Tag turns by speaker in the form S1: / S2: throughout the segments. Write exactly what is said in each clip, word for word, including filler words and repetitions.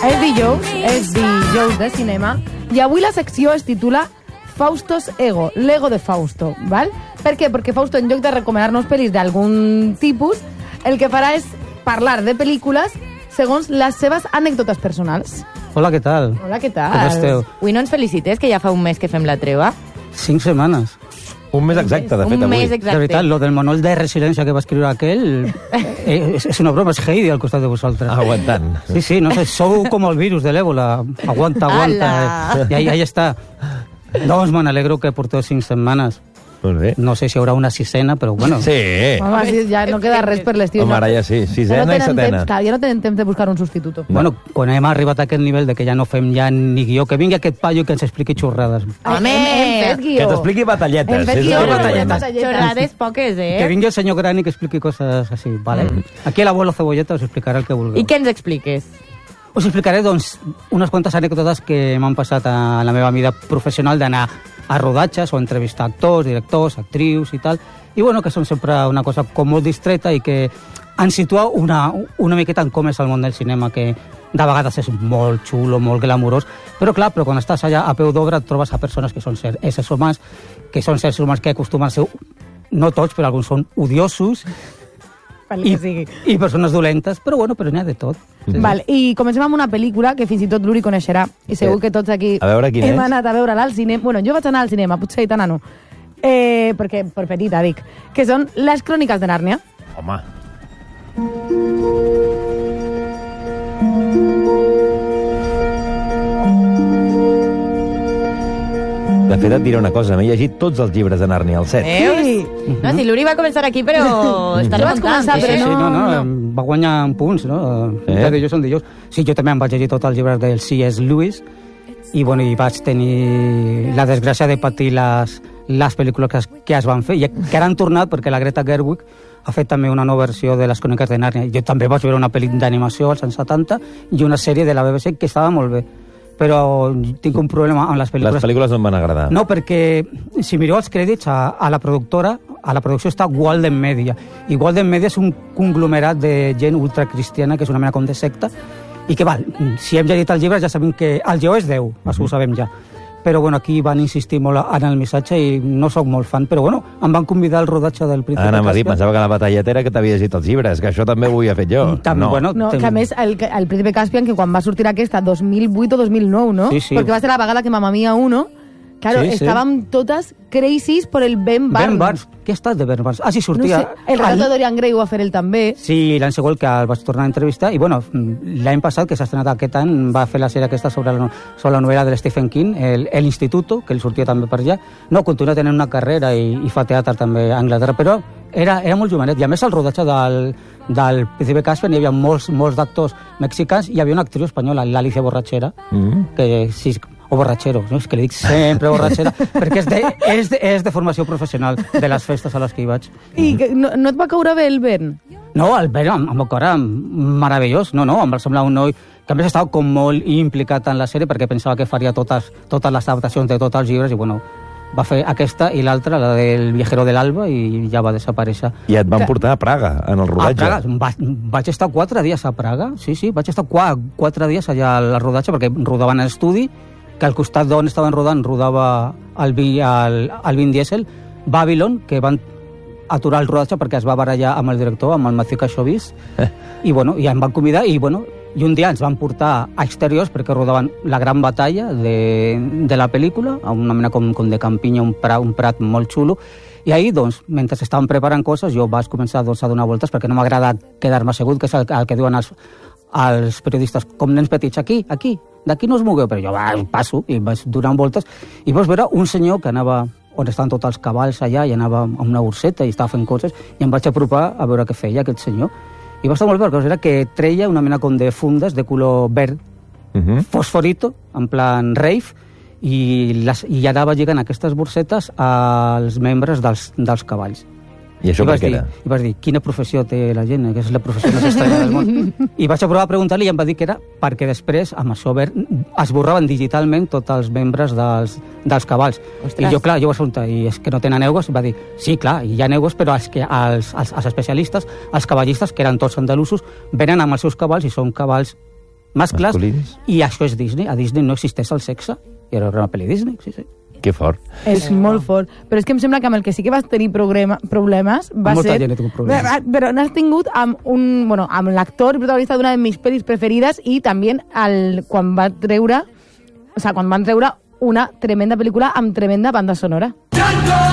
S1: És dijous, és dijous de cinema, i avui la secció es titula Faustos Ego, l'ego de Fausto, ¿val? Per què? Perquè Fausto, en lloc de recomanar-nos pel·lis d'algun tipus, el que farà és parlar de pel·lícules segons les seves anècdotes personals.
S2: Hola, què tal?
S1: Hola, què tal?
S2: Com esteu?
S3: Avui no ens felicites, que ja fa un mes que fem la treva.
S2: Cinc setmanes.
S4: Un mes exacte, de fet,
S3: un
S4: avui.
S3: mes exacte.
S2: De veritat, lo del monol de residència que va escriure aquell eh, és, és una broma, és Heidi al costat de vosaltres.
S4: Aguantant.
S2: Sí, sí, no sé, sou com el virus de l'èbola. Aguanta, aguanta. Eh. I ahí, ahí està. Doncs me n'alegro que porteu cinc setmanes.
S4: Molt bé.
S2: No sé si hi haurà una sisena, però bueno.
S4: Sí.
S1: Home, sí, ja no queda res per l'estiu.
S4: Home, ara ja sí, sisena
S1: no
S4: i setena.
S1: Temps, clar, ja no tenen temps de buscar un substituto.
S2: No. Bueno, quan hem arribat a aquest nivell de que ja no fem ja ni guió, que vingui aquest paio que ens expliqui xorrades.
S3: Home,
S1: hem, hem fet guió.
S4: Que t'expliqui batalletes.
S1: Hem fet
S4: és
S1: guió,
S4: el que
S1: batalletes.
S4: volem.
S3: Xorrades poques, eh?
S2: Que vingui el senyor Gran i que expliqui coses així, ¿vale? Mm. Aquí l'abuelo Cebolleta us explicarà el que vulgueu.
S3: I què ens expliques?
S2: Us explicaré, doncs, unes quantes anècdotes que m'han passat a la meva vida professional d'anar a rodatges o entrevistar actors, directors, actrius i tal, i bueno, que són sempre una cosa com molt distreta i que ens situa una, una miqueta en com és el món del cinema, que de vegades és molt xulo, molt glamurós, però clar, però quan estàs allà a peu d'obra et trobes a persones que són ser, éssers humans, que són éssers humans que acostumen a ser, no tots, però alguns són odiosos, I, i persones dolentes, però bueno, però n'hi ha de tot.
S1: Sí. Val, i comencem amb una pel·lícula que fins i tot l'Uri coneixerà, i segur que tots aquí
S4: a veure quin
S1: hem
S4: és?
S1: anat a veure-la al cinema. Bueno, jo vaig anar al cinema, potser tan no. Eh, perquè, per petita, dic. Que són Les Cròniques de Nàrnia.
S4: Home. De fet, et diré una cosa, m'he llegit tots els llibres de Nàrnia, el set.
S3: Veus? No, si l'Uri va començar aquí, però està
S1: Jo vaig començar,
S3: remuntant,
S1: però
S3: eh?
S2: Sí, no, no,
S1: no.
S2: va guanyar en punts, no?
S4: Eh?
S2: De dijous en dijous. Sí, jo també em vaig llegir tots els llibres del C S Lewis i, bueno, i vaig tenir la desgràcia de patir les, les pel·lícules que es, que es van fer, i que ara han tornat perquè la Greta Gerwig ha fet també una nova versió de Les Cròniques de Nàrnia. Jo també vaig veure una pel·li d'animació als anys setanta i una sèrie de la B B C que estava molt bé. Però tinc un problema amb les pel·lícules.
S4: Les pel·lícules no em van agradar.
S2: No, perquè si mireu els crèdits a, a la productora, a la producció està Walden Media. I Walden Media és un conglomerat de gent ultracristiana, que és una mena com de secta, i que, val, si hem llegit el llibre ja sabem que el lleó és Déu, això uh-huh. ho sabem ja. Però bueno, aquí van insistir molt en el missatge i no sóc molt fan, però bueno, em van convidar al rodatge del Príncipe
S4: Ana'm a dir,
S2: Caspian.
S4: pensava que la batalleta era que t'havia llegit els llibres, que això també ho havia fet jo.
S2: També,
S4: no.
S2: bueno,
S1: No,
S2: ten-
S1: que a més, el, el Príncipe Caspian, que quan va sortir aquesta, dos mil vuit o dos mil nou, no?
S2: Sí, sí.
S1: Perquè va ser la vegada que Mamma Mia uno, claro,
S2: Sí, sí.
S1: estàvem totes crazies por el Ben Barnes.
S2: Ben Barnes. Què ha estat de Ben Barnes? Ah, sí,
S1: No
S2: sortia...
S1: sé, el relat de Dorian Gray ho va fer ell també.
S2: Sí, l'any següent que el vaig tornar a entrevistar i bueno, l'any passat, que s'ha estrenat aquest any, va fer la sèrie aquesta sobre la, sobre la novel·la de Stephen King, el, el Instituto, que ell sortia també per allà. No, continua tenint una carrera i, i fa teatre també a Anglaterra, però era, era molt jovenet. I a més el rodatge del, del Príncipe Caspian hi havia molts, molts d'actors mexicans i hi havia una actriu espanyola, l'Alicia Borrachera,
S4: Mm.
S2: que sí, o borratxero, no? És que li dic sempre borratxera, perquè és de, és, de, és de formació professional de les festes a les que hi vaig.
S1: I que, no, no et va caure bé el Ben?
S2: No, el Ben em, em va caure meravellós, no, no, em va semblar un noi que a més estava com molt implicat en la sèrie perquè pensava que faria totes, totes les adaptacions de tots els llibres i bueno, va fer aquesta i l'altra, la del Viajero del Alba, i ja va desaparèixer.
S4: I et van portar a Praga, en el rodatge.
S2: A Praga, va, vaig estar quatre dies a Praga, sí, sí, vaig estar quatre, quatre dies allà al rodatge perquè rodaven a l'estudi, que al costat d'on estaven rodant rodava el, vi, el, el Vin Diesel, Babylon, que van aturar el rodatge perquè es va barallar amb el director, amb el Matthew Kassovitz, eh. i, bueno, i em van convidar, i, bueno, i un dia ens van portar a exteriors perquè rodaven la gran batalla de, de la pel·lícula, a una mena com, com de campinya, un prat, un prat molt xulo, i ahir, doncs, mentre estaven preparant coses, jo vaig començar doncs, a donar voltes perquè no m'agrada quedar-me assegut, que és el, el que diuen els, els periodistes, com nens petits, aquí, aquí, d'aquí no us mogueu, però jo va, passo i vaig donant voltes, i vaig veure un senyor que anava on estaven tots els cavalls allà i anava amb una urseta i estava fent coses i em vaig apropar a veure què feia aquest senyor. I va estar molt bé, perquè era que treia una mena com de fundes de color verd,
S4: Uh-huh.
S2: fosforito, en plan rave, i, les, i anava lligant aquestes borsetes als membres dels, dels cavalls.
S4: I això
S2: I
S4: per
S2: vas
S4: què
S2: dir,
S4: era?
S2: I vas dir, quina professió té la gent, que és la professió més estranya del món. I vaig provar a preguntar-li i em va dir que era perquè després, amb això verd, esborraven digitalment tots els membres dels, dels cavalls.
S3: Ostres.
S2: I jo, clar, jo vaig preguntar, i és que no tenen egos? I va dir, sí, clar, hi ha egos, però els, que, els, els, els especialistes, els cavallistes, que eren tots andalusos, venen amb els seus cavalls i són cavalls mascles,
S4: Masculins.
S2: i això és Disney. A Disney no existeix el sexe, i era una pel·li Disney, sí, sí.
S4: Que fort.
S1: És molt fort. Però és que em sembla que amb el que sí que vas tenir problema, problemes va
S2: Molta
S1: ser...
S2: gent he tingut problemes.
S1: Però, però n'has tingut amb un... Bueno, amb l'actor i protagonista d'una de mis pel·lis preferides i també el, quan va treure... O sea, quan van treure una tremenda pel·lícula amb tremenda banda sonora.
S5: Django,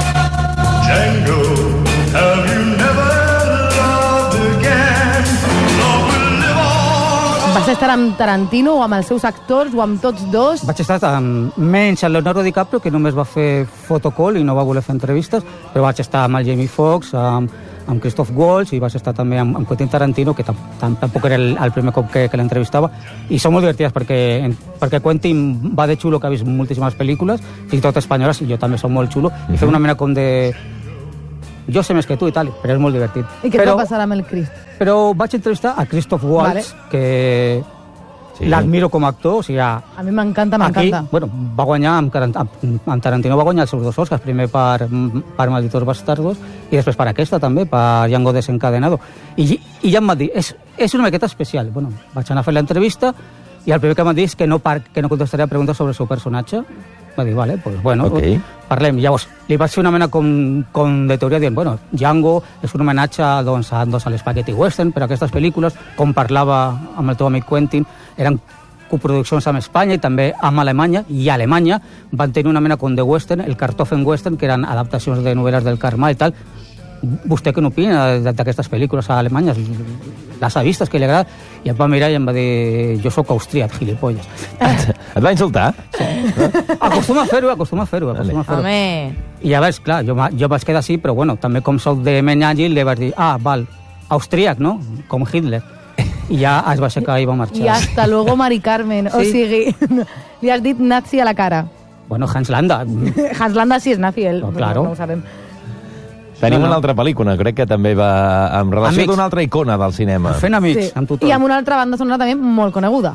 S5: have you never loved again? Love will live on.
S1: Vas estar amb Tarantino o amb els seus actors o amb tots dos?
S2: Vaig estar amb menys el Leonardo DiCaprio, que només va fer fotocall i no va voler fer entrevistes, però vaig estar amb el Jamie Foxx, amb, amb Christoph Waltz, i vaig estar també amb, amb Quentin Tarantino, que tam, tam, tampoc era el, el primer cop que, que l'entrevistava, i són molt divertides perquè, perquè Quentin va de xulo, que ha vist moltíssimes pel·lícules, fins i tot espanyoles, i jo també soc molt xulo, i fer una mena com de... Jo sé més que tu i tal, però és molt divertit.
S1: I què
S2: però,
S1: et va passar amb el Crist?
S2: Però vaig entrevistar a Christoph Waltz,
S1: Vale.
S2: que
S4: Sí.
S2: l'admiro com a actor, o sigui,
S1: A mi m'encanta,
S2: aquí,
S1: m'encanta.
S2: bueno, va guanyar amb, Tarant- amb, amb Tarantino va guanyar els seus dos Oscars, primer per, per Malditos Bastardos i després per aquesta també, per Django Desencadenado. I, i ja em va dir, és, és una miqueta especial. Bueno, vaig anar a fer l'entrevista i el primer que em va dir és que no, par, que no contestaré a preguntes sobre el seu personatge. Va dir, vale, pues bueno,
S4: Ok.
S2: parlem. Llavors, li vaig fer una mena com, com de teoria dient, bueno, Django és un homenatge doncs, a, doncs, a l'Spaghetti Western, per aquestes pel·lícules, com parlava amb el teu amic Quentin, eren coproduccions amb Espanya i també amb Alemanya, i a Alemanya van tenir una mena com de western, el Kartoffeln Western, que eren adaptacions de novel·les del Carmà i tal. Vostè què n'opina d'aquestes pel·lícules a Alemanya? Les ha vistes, que li agrada? I em va mirar i em va dir, jo sóc austríac, gilipolles.
S4: Et va insultar?
S2: Acostuma a fer-ho, acostuma a fer-ho, acostuma a fer-ho.
S3: Home,
S2: I llavors, clar, jo, ma- jo vaig quedar així, però bueno, també com soc de Menyàgil, li vaig dir, ah, val, austríac, no? Com Hitler. I ja es va aixecar i va marxar.
S1: I hasta luego, Mari Carmen. O
S2: Sí.
S1: sigui, li has dit nazi a la cara.
S2: Bueno, Hans Landa.
S1: Hans Landa sí és nazi, ell.
S2: No, claro.
S1: No ho sabem.
S4: Tenim
S2: No, no.
S4: una altra pel·lícula, crec que també va amb relació
S2: Amics.
S4: d'una altra icona del cinema.
S2: Fent amics,
S1: Sí.
S2: amb tothom.
S1: I amb una altra banda sonora també molt coneguda.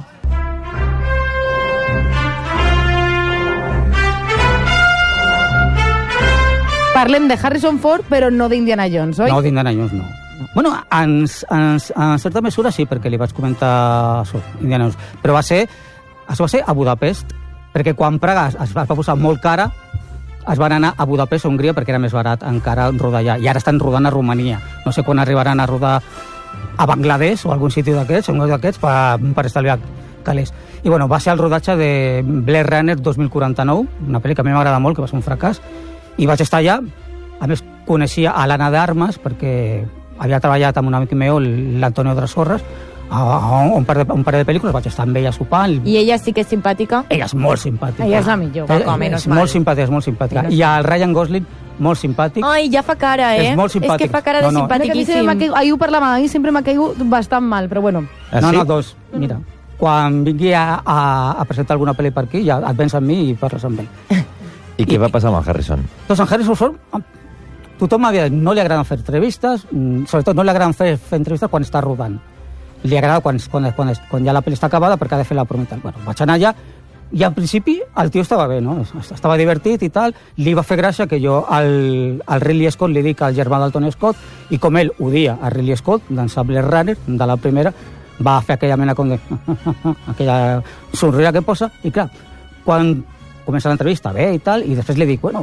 S1: Parlem de Harrison Ford, però no d'Indiana Jones, oi?
S2: No, d'Indiana Jones no. Bueno, en, en, en certa mesura sí, perquè li vaig comentar això, Indiana Jones. Però va ser, això va ser a Budapest, perquè quan Praga es, es va posar molt cara, es van anar a Budapest, a Hongria, perquè era més barat encara rodar allà. I ara estan rodant a Romania. No sé quan arribaran a rodar a Bangladesh o algun sitio d'aquests, o un d'aquests, per, per estalviar calés. I bueno, va ser el rodatge de Blade Runner dos mil quaranta-nou, una pel·li que a mi m'agrada molt, que va ser un fracàs, i vaig estar allà. A més, coneixia a l'Anna d'Armes, perquè havia treballat amb un amic meu, l'Antonio Drasorras, a, a un, par de, un parell de pel·lícules, vaig estar amb ella sopant.
S3: i ella sí que és simpàtica?
S2: Ella és molt simpàtica.
S1: Ella és la millor.
S2: Eh,
S3: Com, menys
S2: és
S3: mal.
S2: molt simpàtica, és molt simpàtica. I el Ryan Gosling, molt simpàtic.
S3: Ai, ja fa cara, eh?
S2: És molt simpàtic.
S3: És que fa cara de
S2: No, no.
S1: Mira que a mi sempre
S3: simpatiquíssim.
S1: m'ha caigut- ahir ho parlàvem, ahir sempre m'ha caigut bastant mal, però bueno.
S4: Ah,
S2: no,
S4: sí?
S2: no, doncs, mira, quan vingui a, a, a presentar alguna pel·li per aquí, ja et vens amb mi i parles amb ell.
S4: I què va passar amb el Harrison?
S2: Doncs en Harrison Ford, tothom m'havia dit, no li agraden fer entrevistes, mm, sobretot no li agraden fer, fer entrevistes quan està rodant. Li agrada quan, quan, quan, quan ja la pel·li està acabada perquè ha de fer la prometa. Bueno, vaig anar allà i al principi el tio estava bé, no? Estava divertit i tal. Li va fer gràcia que jo al, al Ridley Scott li dic al germà del Tony Scott, i com ell odia a Ridley Scott, d'en Blade Runner, de la primera, va fer aquella mena com de... aquella somriure que posa, i clar, quan comença l'entrevista bé i tal, i després li dic, bueno,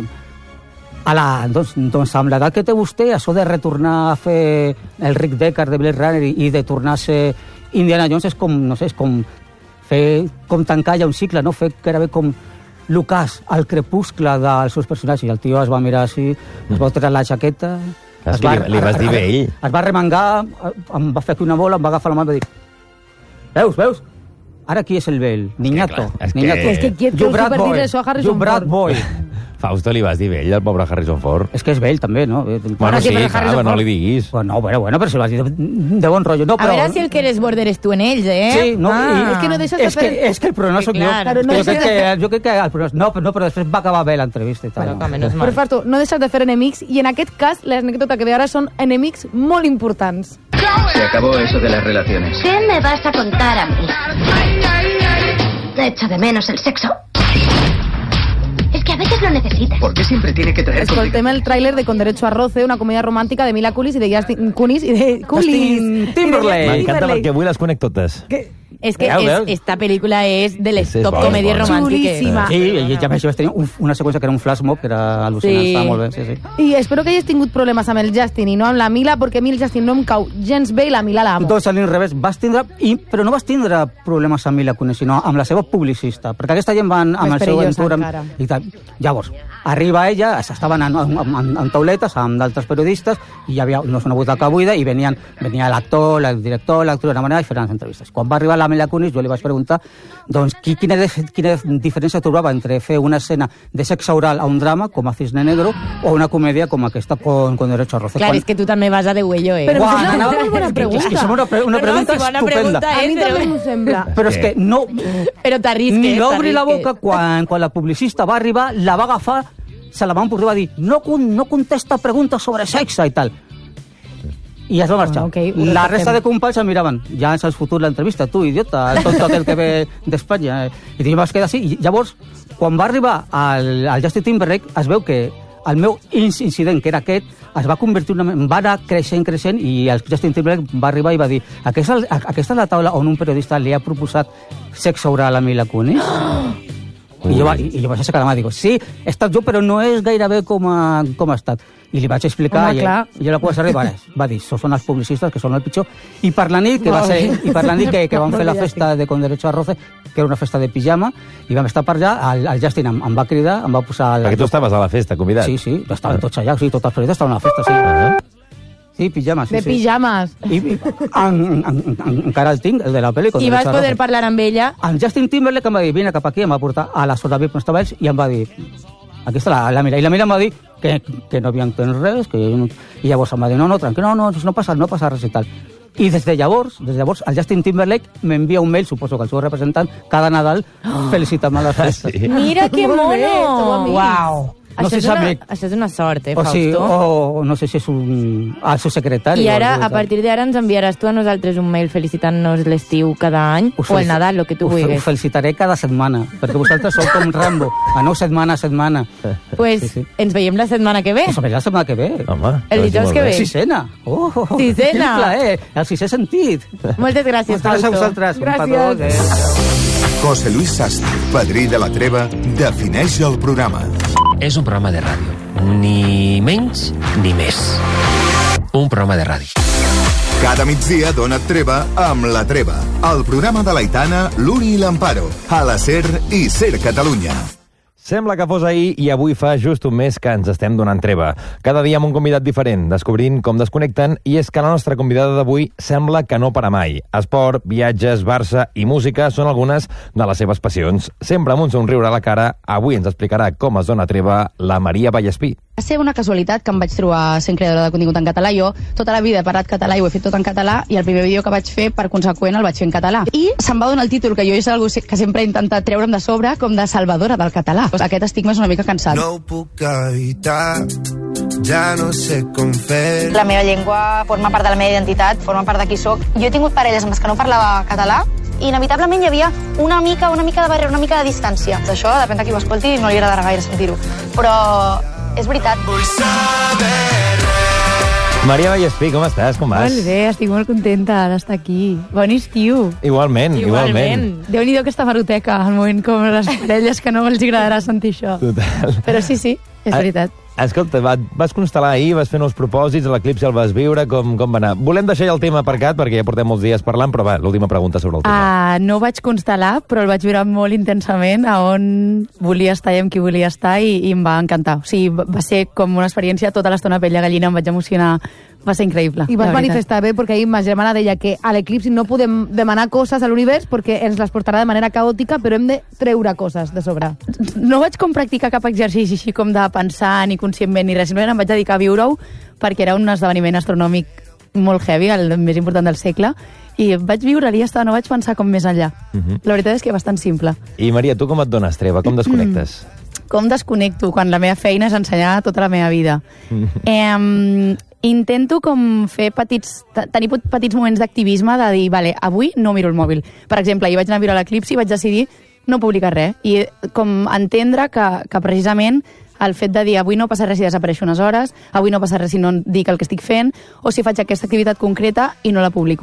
S2: a la, doncs, doncs amb l'edat que té vostè, això de retornar a fer el Rick Deckard de Blade Runner i, i de tornar a ser Indiana Jones és com, no sé, és com fer, com tancar ja un cicle, no? Fer que era bé com Lucas al crepuscle dels seus personatges. I el tio es va mirar així, es va treure la jaqueta...
S4: Clar, és
S2: es
S4: que li- li vas dir bé, ell.
S2: Es va remengar, em va fer aquí una bola, em va agafar la mà i va dir, veus, veus? Ara qui és el vell? Niñato.
S4: clar, és que-
S2: Niñato.
S1: És que qui et
S2: You
S1: creu
S2: brat
S1: per dir
S2: boy.
S1: això a Harrison
S2: You brat
S1: Ford?
S2: boy.
S4: Fausto, li vas dir bé, el pobre Harrison Ford.
S2: És que és vell, també, no?
S4: Bueno,
S1: sí,
S4: sí,
S1: però
S4: clar,
S1: Harrison
S4: però no
S1: Ford-
S4: li diguis.
S2: Bueno, bueno, bueno, però si ho vas dir de, de bon rotllo. No,
S3: A
S2: però...
S3: veure si el que eres border és tu en ells, eh?
S2: Sí, no,
S3: Ah.
S2: i-
S1: És que no deixes de
S2: és que,
S1: fer...
S2: és que el problema
S3: Sí,
S2: sóc jo.
S3: clar.
S1: Claro, no
S2: jo, crec
S1: deixes
S2: que, jo crec que el problema... No, però, no, però després va acabar bé l'entrevista i tal.
S3: Bueno, que menys mal.
S1: Però Fausto, no deixes de fer enemics, i en aquest cas l'anècdota que ve ara són enemics molt importants.
S6: Se acabó eso de las relaciones.
S7: ¿Qué me vas a contar a mí? Te echo de menos el sexo. Es que a veces lo necesitas.
S6: ¿Por qué siempre tiene que traer
S1: Escoltem el tràiler de Con Derecho a Roce, una comèdia romàntica de Mila Kunis i de Justin Kunis i de Kunis.
S2: Justin Timberlake.
S1: I de
S4: M'encanta
S1: Timberlake.
S4: perquè avui les conec totes.
S1: Que
S3: És que
S2: Veus,
S3: és,
S2: veus?
S3: esta pel·lícula és de les
S4: Sí, és
S3: top
S4: bona,
S3: comèdies
S4: bona.
S3: romàntiques.
S1: Xulíssima.
S2: Sí, i ja més, vaig tenir un, una seqüència que era un flash mob, que era al·lucinant,
S3: Sí.
S2: estava molt bé, sí, sí.
S1: I espero que hagis tingut problemes amb el Justin i no amb la Mila, perquè a mi el Justin no em cau gens bé i la Mila l'amo.
S2: Doncs a l'inrevés, vas tindre, i, però no vas tindre problemes amb Mila Kunis, sinó amb la seva publicista, perquè aquesta gent van amb
S1: Més
S2: el seu
S1: perillosa
S2: entorn
S1: encara.
S2: i tal. Llavors, arriba ella, estaven en, en, en, en tauletes amb d'altres periodistes i hi havia no, una butaca buida i venien, venia l'actor, el director, l'actor, de manera i feien les entrevistes. Quan va arribar la Mila Kunis, jo li vaig preguntar doncs, qui, quina, quina diferència trobava entre fer una escena de sexe oral a un drama, com a Cisne Negro, o una comèdia com aquesta con, con Derecho a Roce.
S3: Clar,
S2: Quan-
S3: és que tu també vas a de huello, eh?
S1: Però
S2: Quan
S1: és una
S2: anava-
S1: molt bona pregunta.
S2: És que és una, pre- una
S3: No, no,
S2: pregunta
S3: sí, bona
S2: estupenda.
S3: pregunta,
S1: A
S3: eh?
S1: mi
S3: però-
S1: també m'ho sembla.
S2: Però és que no...
S3: Però t'arrisques.
S2: Ni va obrir la
S3: t'arrisques.
S2: boca quan, quan la publicista va arribar, la va agafar, se la va emportar i va dir no, con- no contesta preguntes sobre sexe i tal. I es va marxar.
S1: Bueno, ok, ho
S2: la
S1: respectem.
S2: resta de companys em miraven, ja ens has fotut l'entrevista, tu, idiota, el tonto aquell que ve d'Espanya. eh. I jo vas quedar així. I llavors, quan va arribar al, al Justin Timberlake, es veu que el meu incident, que era aquest, es va convertir en una... va anar creixent, creixent, i el Justin Timberlake va arribar i va dir aquesta, aquesta és la taula on un periodista li ha proposat sexe oral a Mila Kunis? I jo, va- i, i jo vaig aixecar la mà i dic, sí, he estat jo, però no és gairebé com ha, com ha estat. I li vaig explicar,
S1: Home,
S2: i,
S1: clar.
S2: i jo la cosa va, va dir, això són els publicistes, que són el pitjor. I per la nit, que va ser, i per la nit que, que van fer la festa de Con Derecho a Roce, que era una festa de pijama, i vam estar per allà, el, el Justin em, em va cridar, em va posar... el-
S4: Perquè tu estaves a la festa, convidat.
S2: Sí, sí, estaven tots allà, o sigui, tots els periodistes estaven a la festa, sí.
S4: Ah.
S2: Sí, pijama, sí,
S1: De
S2: sí.
S1: pijames.
S2: I, i en, en, en, encara el tinc, el de la pel·li. Con
S3: I vas
S2: Derecho a
S3: poder
S2: Roce.
S3: parlar amb ella.
S2: En Justin Timberlake em va dir, vine cap aquí, em va portar a la zona V I P on estava ells i em va dir, aquí està la, la Mira. I la Mira em va dir que, que no havia entès res, que jo no... i llavors em va dir, no, no, tranquil, no, no, no passa, no passa res i tal. I des de llavors, des de llavors, el Justin Timberlake m'envia un mail, suposo que el seu representant, cada Nadal, felicitant-me a les festes.
S4: Sí.
S3: Mira que
S1: Molt bé, som
S3: mono!
S1: amics.
S3: Uau!
S2: No
S3: Això
S2: sé
S3: és,
S2: si
S3: una,
S2: amic.
S3: això és una sort, eh,
S2: O,
S3: Fausto?
S2: sigui, o no sé si és un... el seu secretari.
S3: I
S2: o
S3: ara,
S2: algú
S3: a
S2: tal.
S3: partir d'ara, ens enviaràs tu a nosaltres un mail felicitant-nos l'estiu cada any,
S2: Us
S3: o el
S2: felici-
S3: Nadal, el que tu
S2: us fe-
S3: vulguis.
S2: Us felicitaré cada setmana, perquè vosaltres sou com Rambo, a nou setmana a setmana.
S3: Pues
S2: Sí, sí.
S3: ens veiem la setmana que ve.
S2: Us veuré la setmana que ve.
S4: Home,
S3: El
S4: doncs
S3: dijous
S4: molt
S3: que
S4: bé.
S3: ve.
S2: Sisena. Oh, oh, oh.
S3: Sisena.
S2: Quin plaer. El sisè sentit.
S3: Moltes gràcies,
S2: Moltes gràcies a
S3: Fausto.
S2: vosaltres. Un
S1: Gràcies.
S2: petó, adéu.
S8: José Luis Sastre, padrí de la treva, defineix el programa.
S9: És un programa de ràdio. Ni menys ni més. Un programa de ràdio.
S8: Cada migdia dona treva amb La Treva, el programa de l'Aitana, l'Uri i l'Amparo, a la SER i SER Catalunya.
S4: Sembla que fos ahir i avui fa just un mes que ens estem donant treva. Cada dia amb un convidat diferent, descobrint com desconnecten, i és que la nostra convidada d'avui sembla que no para mai. Esport, viatges, Barça i música són algunes de les seves passions. Sempre amb un somriure a la cara, avui ens explicarà com es dona treva la Maria Vallespí.
S10: Va ser una casualitat que em vaig trobar sent creadora de contingut en català. Jo tota la vida he parlat català i ho he fet tot en català, i el primer vídeo que vaig fer, per conseqüent, el vaig fer en català. I se'm va donar el títol, que jo és algo que sempre he intentat treure'm de sobre, com de salvadora del català. Aquest estigma és una mica cansat.
S5: No ho puc evitar, ja no sé com fer.
S10: La meva llengua forma part de la meva identitat, forma part de qui sóc. Jo he tingut parelles amb les que no parlava català, i inevitablement hi havia una mica, una mica de barrera, una mica de distància. Això depèn de qui ho escolti, no li agradarà gaire sentir-ho. Però és veritat.
S5: Vull saber
S4: Maria Vallespí, com estàs? Com vas?
S11: Molt bé, estic molt contenta d'estar aquí. Bon estiu.
S4: Igualment, igualment.
S11: Déu-n'hi-do aquesta maroteca, al moment com les parelles que no els agradarà sentir això.
S4: Total.
S11: Però sí, sí, és
S4: Ah,
S11: veritat.
S4: Escolta, va, vas constel·lar ahir, vas fer nous propòsits, a l'eclipsi el vas viure, com, com va anar? Volem deixar ja el tema aparcat, perquè ja portem molts dies parlant, però va, l'última pregunta sobre el tema.
S11: Uh, no ho vaig constel·lar, però el vaig viure molt intensament a on volia estar i amb qui volia estar, i, i em va encantar. O sigui, va va ser com una experiència, tota l'estona pell de gallina, em vaig emocionar, va ser increïble.
S1: I vas
S11: la veritat.
S1: manifestar bé, perquè ahir ma germana deia que a l'eclipsi no podem demanar coses a l'univers perquè ens les portarà de manera caòtica, però hem de treure coses de sobre.
S11: No vaig com practicar cap exercici així com de pensar ni conscientment ni res, simplement em vaig dedicar a viure-ho perquè era un esdeveniment astronòmic molt heavy, el més important del segle, i vaig viure-hi i ja està, no vaig pensar com més enllà.
S4: Uh -huh.
S11: La veritat és que bastant simple.
S4: I Maria, tu com et dones treva? Com desconnectes?
S11: Com desconnecto quan la meva feina és ensenyar tota la meva vida? eh, intento com fer petits, tenir petits moments d'activisme de dir, vale, avui no miro el mòbil. Per exemple, ahir vaig anar a viure l'eclipsi i vaig decidir no publicar res. I com entendre que, que precisament el fet de dir avui no passa res si desapareixo unes hores, avui no passa res si no dic el que estic fent, o si faig aquesta activitat concreta i no la publico.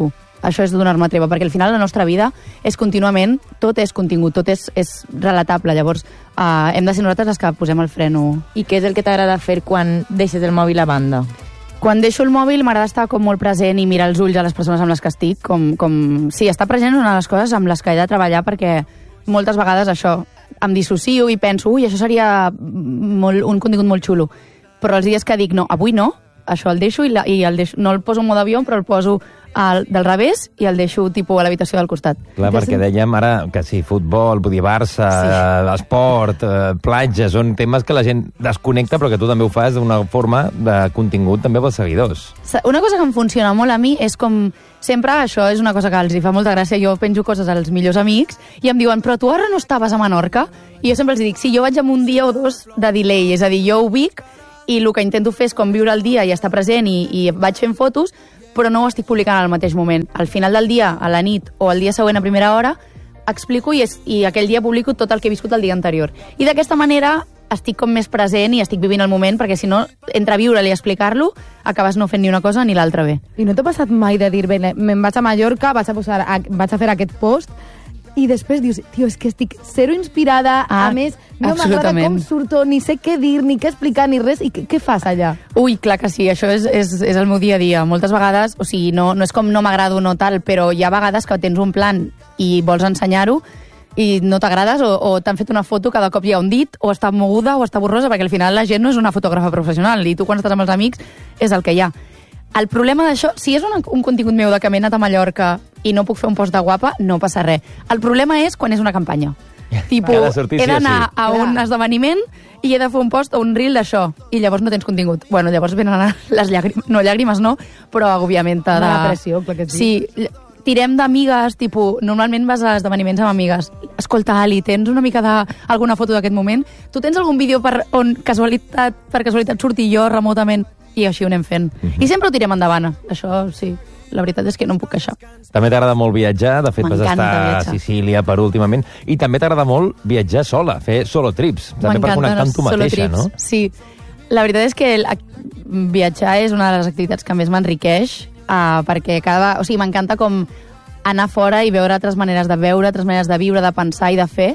S11: això és donar-me treva, perquè al final la nostra vida és contínuament, tot és contingut, tot és, és relatable, llavors uh, hem de ser nosaltres els que posem el freno.
S3: I què és el que t'agrada fer quan deixes el mòbil a banda?
S11: Quan deixo el mòbil m'agrada estar com molt present i mirar els ulls a les persones amb les que estic, com, com... sí, estar present és una de les coses amb les que he de treballar, perquè moltes vegades això, em dissocio i penso, ui, això seria molt, un contingut molt xulo, però els dies que dic, no, avui no, això el deixo i, la, i el deixo, no el poso en mode avió, però el poso al, del revés i el deixo tipus a l'habitació del costat.
S4: Clar, perquè dèiem ara que sí, futbol, vull dir, Barça, sí. eh, esport, eh, platja, són temes que la gent desconnecta, però que tu també ho fas d'una forma de contingut també pels seguidors.
S11: Una cosa que em funciona molt a mi és com... Sempre això és una cosa que els hi fa molta gràcia. Jo penjo coses als millors amics i em diuen, però tu ara no estaves a Menorca? I jo sempre els dic, sí, jo vaig amb un dia o dos de delay, és a dir, jo ho vic i el que intento fer és com viure el dia i estar present i, i vaig fent fotos, però no ho estic publicant al mateix moment. Al final del dia, a la nit o al dia següent a primera hora, explico i, es, i aquell dia publico tot el que he viscut el dia anterior. I d'aquesta manera estic com més present i estic vivint el moment, perquè si no, entre viure-li i explicar-lo, acabes no fent ni una cosa ni l'altra bé.
S1: I no t'ha passat mai de dir, bé, me'n vaig a Mallorca, vaig a, posar, a, vaig a fer aquest post, i després dius, tio, és que estic zero inspirada, ah, a més, no m'agrada com surto, ni sé què dir, ni què explicar, ni res, i què, què fas allà?
S11: Ui, clar que sí, això és, és, és el meu dia a dia. Moltes vegades, o sigui, no, no és com no m'agrado o no tal, però hi ha vegades que tens un plan i vols ensenyar-ho, i no t'agrades, o, o t'han fet una foto, cada cop hi ha un dit, o està moguda o està borrosa, perquè al final la gent no és una fotògrafa professional, i tu quan estàs amb els amics és el que hi ha. El problema d'això, si és un, un contingut meu de que m'he anat a Mallorca i no puc fer un post de guapa, no passa res. El problema és quan és una campanya. Tipo, he d'anar sí. a un esdeveniment i he de fer un post o un reel d'això, i llavors no tens contingut. Bueno, llavors venen les llàgrimes, no, llàgrimes no, però agobiament de...
S1: La pressió, clar que sí.
S11: Sí, tirem d'amigues, tipus, normalment vas a esdeveniments amb amigues. Escolta, Ali, tens una mica d'alguna foto d'aquest moment? Tu tens algun vídeo per on casualitat, per casualitat surti jo remotament? I així ho anem fent. Mm-hmm. I sempre ho tirem endavant. Això sí, la veritat és que no em puc queixar.
S4: També t'agrada molt viatjar, de fet vas estar a Sicília per últimament, i també t'agrada molt viatjar sola, fer solo trips, també per connectar amb tu mateixa, no?
S11: Sí, la veritat és que el, viatjar és una de les activitats que més m'enriqueix, uh, perquè cada... O sigui, m'encanta com anar fora i veure altres maneres de veure, altres maneres de viure, de pensar i de fer.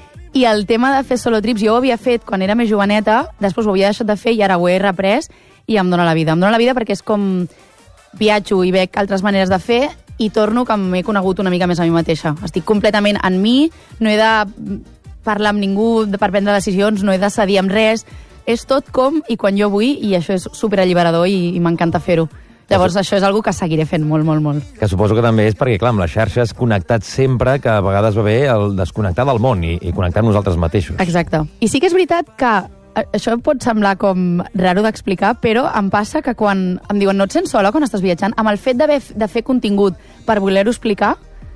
S11: I el tema de fer solo trips, jo ho havia fet quan era més joveneta, després ho havia deixat de fer i ara ho he reprès, i em dóna la vida. Em dóna la vida perquè és com viatjo i veig altres maneres de fer i torno que m'he conegut una mica més a mi mateixa. Estic completament en mi, no he de parlar amb ningú per prendre decisions, no he de cedir amb res. És tot com i quan jo vull, i això és superalliberador i, i m'encanta fer-ho. Llavors, això és algo que seguiré fent molt, molt, molt.
S4: Que suposo que també és perquè, clar, amb les xarxes connectats sempre, que a vegades va bé el desconnectar del món i, i connectar amb nosaltres mateixos.
S11: Exacte. I sí que és veritat que això pot semblar com raro d'explicar, però em passa que quan em diuen no et sents sola quan estàs viatjant, amb el fet de fer contingut per voler-ho explicar,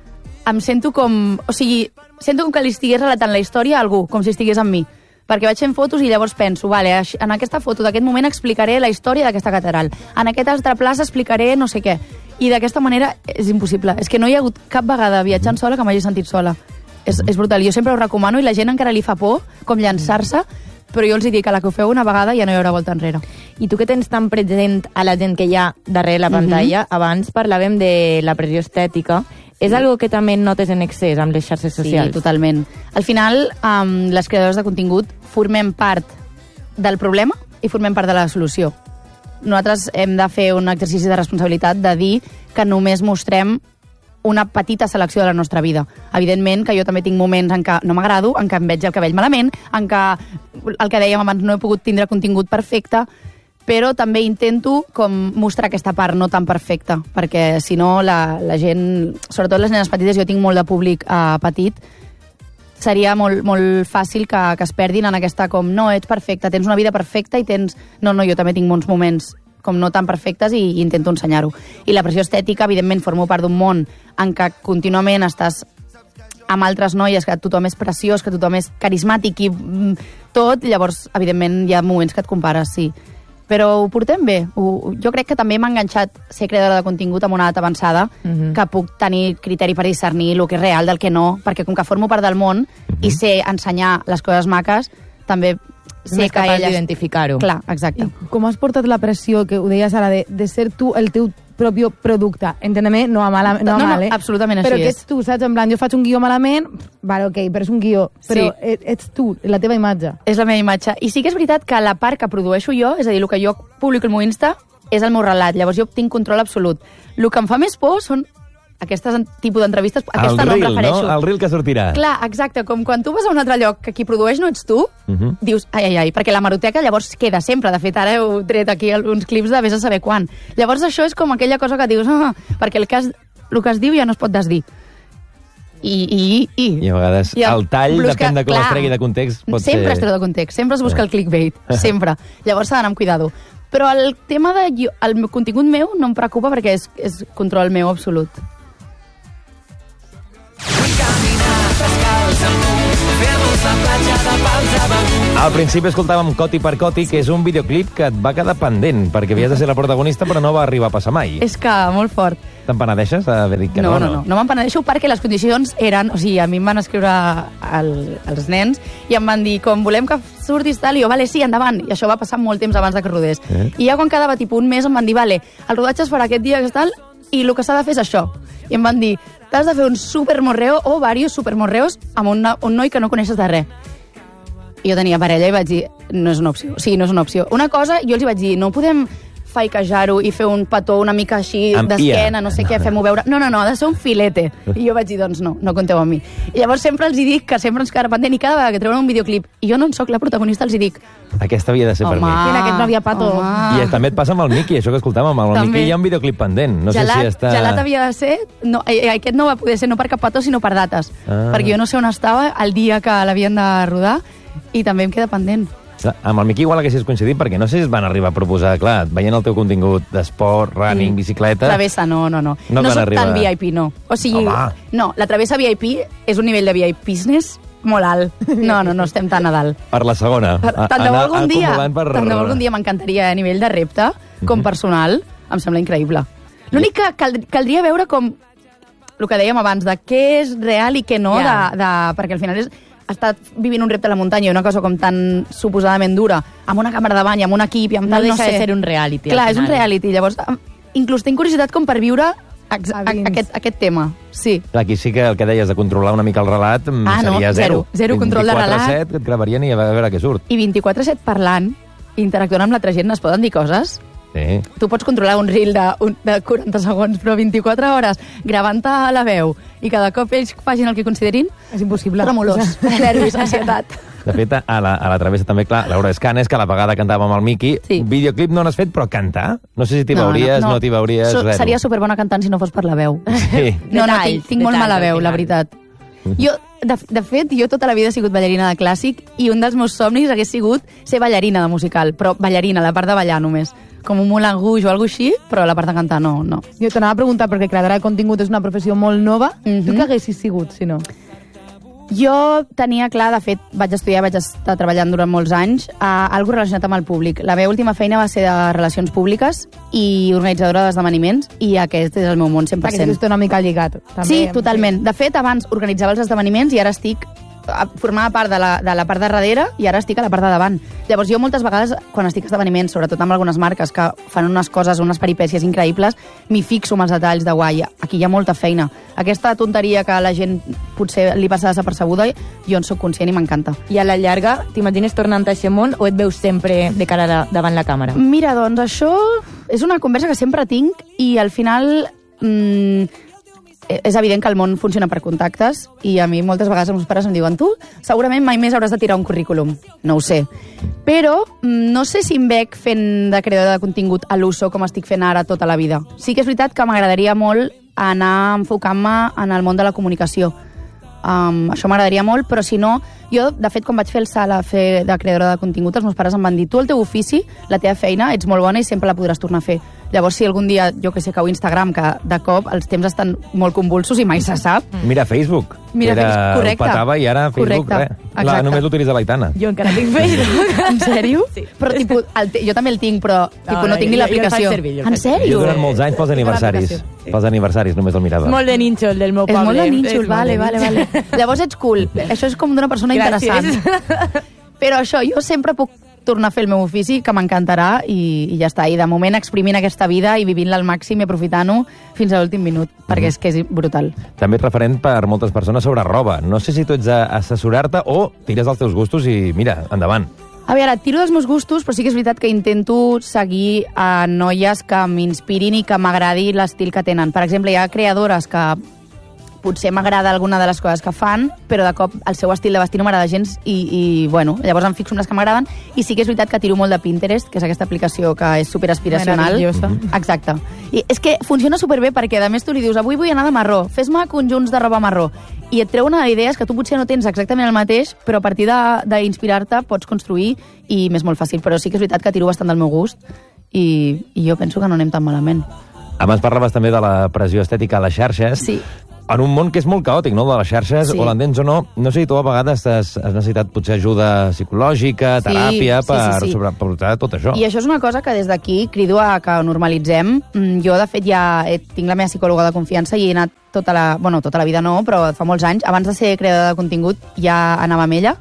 S11: em sento com... O sigui, sento com que li estigués relatant la història a algú, com si estigués amb mi. Perquè vaig fent fotos i llavors penso, vale, en aquesta foto d'aquest moment explicaré la història d'aquesta catedral. En aquesta altra plaça explicaré no sé què. I d'aquesta manera és impossible. És que no hi ha hagut cap vegada viatjant sola que m'hagi sentit sola. És, és brutal. Jo sempre ho recomano i la gent encara li fa por com llançar-se, però jo els dic que la que ho feu una vegada ja no hi haurà volta enrere.
S3: I tu que tens tan present a la gent que hi ha darrere la pantalla, mm-hmm. abans parlàvem de la pressió estètica, és sí. algo que també notes en excés amb les xarxes socials?
S11: Sí, totalment. Al final, um, les creadores de contingut formem part del problema i formem part de la solució. Nosaltres hem de fer un exercici de responsabilitat de dir que només mostrem una petita selecció de la nostra vida. Evidentment que jo també tinc moments en què no m'agrado, en què em veig el cabell malament, en què, el que dèiem abans, no he pogut tindre contingut perfecte, però també intento com mostrar aquesta part no tan perfecta, perquè si no la, la gent, sobretot les nenes petites, jo tinc molt de públic uh, petit, seria molt, molt fàcil que, que es perdin en aquesta com, no, ets perfecta, tens una vida perfecta i tens... No, no, jo també tinc molts moments com no tan perfectes i, i intento ensenyar-ho. I la pressió estètica, evidentment, formo part d'un món en què contínuament estàs amb altres noies, que tothom és preciós, que tothom és carismàtic i mm, tot, llavors, evidentment, hi ha moments que et compares, sí. Però ho portem bé. Ho, jo crec que també m'ha enganxat ser creadora de contingut amb una edat avançada, mm-hmm. que puc tenir criteri per discernir el que és real del que no, perquè com que formo part del món mm-hmm. i sé ensenyar les coses maques, també
S3: sé que elles... d'identificar-ho.
S11: Clar, exacte.
S1: I com has portat la pressió, que ho deies ara, de, de ser tu el teu propi producte. Entén-me, no a, mala, no a
S11: No, no,
S1: mal, eh?
S11: absolutament
S1: però
S11: així
S1: que
S11: és.
S1: ets tu, saps? En plan, jo faig un guió malament, vale, ok, però és un guió. Però
S11: Sí.
S1: sí. ets tu, la teva imatge.
S11: És la meva imatge. I sí que és veritat que la part que produeixo jo, és a dir, el que jo publico al meu Insta, és el meu relat. Llavors jo tinc control absolut. El que em fa més por són aquestes tipus d'entrevistes. Aquesta
S4: el
S11: no em
S4: reel,
S11: refereixo.
S4: no? El reel que sortirà.
S11: Clar, exacte, com quan tu vas a un altre lloc que qui produeix no ets tu,
S4: Uh -huh.
S11: dius, ai, ai, ai, perquè la maroteca llavors queda sempre. De fet, ara heu tret aquí alguns clips de vés a saber quan. Llavors això és com aquella cosa que dius, ah, perquè el que, es, el que es diu ja no es pot desdir. I, i, i.
S4: I a vegades
S11: I
S4: el tall,
S11: busca-
S4: depèn de com
S11: clar,
S4: es tregui de context, pot
S11: sempre
S4: ser...
S11: es treu de context, sempre es busca el clickbait, sempre. Llavors s'ha d'anar amb cuidado. Però el tema de jo, el meu contingut meu no em preocupa perquè és, és control meu absolut.
S4: Al principi escoltàvem Coti per Coti, que és un videoclip que et va quedar pendent, perquè havies de ser la protagonista, però no va arribar a passar mai.
S11: És que molt fort.
S4: Te'n penedeixes d'haver dit que
S11: No,
S4: no?
S11: no, no, no me'n penedeixo perquè les condicions eren... O sigui, a mi em van escriure el, els nens i em van dir, com volem que surtis tal, i jo, vale, sí, endavant. I això va passar molt temps abans de que rodés.
S4: Eh?
S11: I ja quan quedava tipus un mes em van dir, vale, el rodatge es farà aquest dia, que tal, i el que s'ha de fer és això. I em van dir, t'has de fer un supermorreo o varios supermorreos amb un, un noi que no coneixes de res. I jo tenia parella i vaig dir, no és una opció. O sigui, no és una opció. Una cosa, jo els hi vaig dir, no podem faiquejar-ho i fer un petó una mica així
S4: Amb
S11: d'esquena,
S4: ia.
S11: no sé què, fem-ho veure. No, no, no, ha de ser un filete. I jo vaig dir, doncs no, no compteu amb mi. I llavors sempre els hi dic que sempre ens quedarà pendent i cada vegada que treuen un videoclip i jo no en sóc la protagonista, els hi dic,
S4: Aquesta havia de ser per mi.
S1: I en aquest no havia pato.
S4: I també et passa amb el Miqui, això que escoltàvem. Amb el
S11: També.
S4: Miqui hi ha un videoclip pendent. No
S11: gelat,
S4: sé si està...
S11: gelat havia de ser... No, eh, aquest no va poder ser no per cap petó, sinó per dates.
S4: Ah.
S11: Perquè jo no sé on estava el dia que l'havien de rodar i també em queda pendent.
S4: Clar, amb el Miqui igual haguessis coincidit, perquè no sé si es van arribar a proposar, clar, veient el teu contingut d'esport, running,
S11: Mm.
S4: bicicleta...
S11: Travessa, no, no, no.
S4: No
S11: No,
S4: van
S11: soc
S4: arribar.
S11: tan V I P, no. O sigui,
S4: Home.
S11: no, la travessa V I P és un nivell de V I P business molt alt. No, no, no estem tan a dalt.
S4: Per la segona.
S11: Per,
S4: A-
S11: tant de bo
S4: anar
S11: algun dia,
S4: acumulant per...
S11: tant de bo algun dia m'encantaria a nivell de repte, com personal, em sembla increïble. L'únic que cal, caldria veure com el que dèiem abans, de què és real i què no,
S3: Ja.
S11: de, de, perquè al final és estar vivint un repte a la muntanya i una cosa com tan suposadament dura, amb una càmera de bany, amb un equip i amb
S3: No
S11: tal, no
S3: deixa
S11: sé.
S3: de ser un reality,
S11: Clar,
S3: al
S11: és un
S3: final.
S11: reality. Llavors, em- inclús tinc curiositat com per viure ex-
S1: A dins.
S11: aquest, aquest tema. Sí.
S4: Aquí sí que el que deies de controlar una mica el relat mm,
S11: Ah, no,
S4: seria zero.
S11: zero. Zero control de relat.
S4: vint-i-quatre set, que et gravarien i a veure què surt.
S11: I vint-i-quatre set parlant, interactuant amb l'altra gent, es poden dir coses?
S4: Sí.
S11: Tu pots controlar un reel de, un, de quaranta segons, però vint-i-quatre hores gravant-te a la veu i cada cop ells facin el que considerin,
S1: És impossible.
S11: tremolors, nervis, ansietat.
S4: De fet, a la, a la travessa també, clar, Laura Escanes, que a la vegada cantava amb el Miqui.
S11: Sí.
S4: Videoclip no n'has fet, però cantar? No sé si t'hi veuries, no, no t'hi veuries,
S11: So,
S4: zero.
S11: seria superbona cantant si no fos per la veu.
S4: Sí.
S11: No, no,
S3: Detalls,
S11: tinc, tinc molt
S3: detalls,
S11: mala
S3: al
S11: veu, la
S3: final.
S11: veritat. Jo, de, de fet, jo tota la vida he sigut ballarina de clàssic i un dels meus somnis hagués sigut ser ballarina de musical, però ballarina, la part de ballar només. Com un Moulin Rouge o alguna així, però la part de cantar no, no.
S1: Jo t'anava a preguntar, perquè creadora de contingut és una professió molt nova.
S11: Mhm.
S1: Tu què haguessis sigut, si no?
S11: Jo tenia clar, de fet, vaig estudiar, vaig estar treballant durant molts anys, a algo relacionat amb el públic. La meva última feina va ser de relacions públiques i organitzadora d'esdeveniments, i aquest és el meu món cent per
S1: Perquè
S11: cent.
S1: sí que està una mica lligat. També,
S11: Sí, totalment. De fet, abans organitzava els esdeveniments i ara estic a- formava part de la, de la part de darrere i ara estic a la part de davant. Llavors jo moltes vegades, quan estic a esdeveniments, sobretot amb algunes marques que fan unes coses, unes peripècies increïbles, m'hi fixo amb els detalls de guai, aquí hi ha molta feina. Aquesta tonteria que a la gent potser li passa desapercebuda, jo en sóc conscient i m'encanta.
S3: I a la llarga, t'imagines tornant a aquest món o et veus sempre de cara de, davant la càmera?
S11: Mira, doncs això és una conversa que sempre tinc i al final mmm, és evident que el món funciona per contactes i a mi moltes vegades els meus pares em diuen tu segurament mai més hauràs de tirar un currículum. No ho sé. Però mm, no sé si em veig fent de creadora de contingut a l'uso com estic fent ara tota la vida. Sí que és veritat que m'agradaria molt anar enfocant-me en el món de la comunicació. Um, això m'agradaria molt, però si no, jo, de fet, quan vaig fer el salt a fer de creadora de contingut, els meus pares em van dir tu el teu ofici, la teva feina, ets molt bona i sempre la podràs tornar a fer. Llavors, si algun dia, jo que sé, cau Instagram, que de cop els temps estan molt convulsos i mai se sap.
S4: Mira Facebook,
S11: Mira
S4: que era,
S11: Facebook, correcte.
S4: ho petava i ara Facebook,
S11: Correcte,
S4: res. La,
S11: exacte.
S4: només l'utilitza l'Aitana.
S3: Jo encara tinc Facebook.
S11: En sèrio?
S3: Sí.
S11: Però, tipus, el te- jo també el tinc, però tipus, no,
S3: no,
S11: tinc ni
S3: jo- jo el
S11: l'aplicació.
S3: faig servir, jo el
S11: En
S3: faig servir.
S4: Jo
S11: sèrio?
S4: durant molts anys pels aniversaris.
S3: l'aplicació.
S4: Pels aniversaris només el mirava.
S3: Molt de nínxol del meu
S11: És
S3: poble.
S11: molt de nínxol,
S3: És
S11: vale,
S3: molt de
S11: vale,
S3: nínxol.
S11: vale. Llavors ets cool. Això és com d'una persona
S3: Gràcies.
S11: interessant. Però això, jo sempre puc tornar a fer el meu ofici, que m'encantarà, i, i ja està. I de moment exprimint aquesta vida i vivint-la al màxim i aprofitant-ho fins a l'últim minut, perquè és que és brutal.
S4: També ets referent per moltes persones sobre roba. No sé si tu ets a assessorar-te o tires dels teus gustos i, mira, endavant.
S11: A veure, tiro dels meus gustos, però sí que és veritat que intento seguir a noies que m'inspirin i que m'agradi l'estil que tenen. Per exemple, hi ha creadores que potser m'agrada alguna de les coses que fan, però de cop el seu estil de vestir no m'agrada gens i, i bueno, llavors em fixo en les que m'agraden, i sí que és veritat que tiro molt de Pinterest, que és aquesta aplicació que és superaspiracional.
S1: Meravellosa.
S11: Exacte. I és que funciona superbé perquè a més tu li dius avui vull anar de marró, fes-me conjunts de roba marró, i et treu una idea que tu potser no tens exactament el mateix, però a partir d'inspirar-te pots construir i m'és molt fàcil, però sí que és veritat que tiro bastant del meu gust i, i jo penso que no anem tan malament.
S4: Abans parlaves també de la pressió estètica a les xarxes.
S11: Sí.
S4: En un món que és molt caòtic, no?, de les xarxes,
S11: Sí.
S4: o l'entens o no, no sé si tu a vegades has, has necessitat potser ajuda psicològica,
S11: Sí,
S4: teràpia,
S11: sí,
S4: per
S11: sí, sí.
S4: sobreportar tot això.
S11: I això és una cosa que des d'aquí crido a que normalitzem. Mm, Jo, de fet, ja he, tinc la meva psicòloga de confiança i he anat tota la... Bueno, tota la vida no, però fa molts anys. Abans de ser creadora de contingut ja anava amb ella.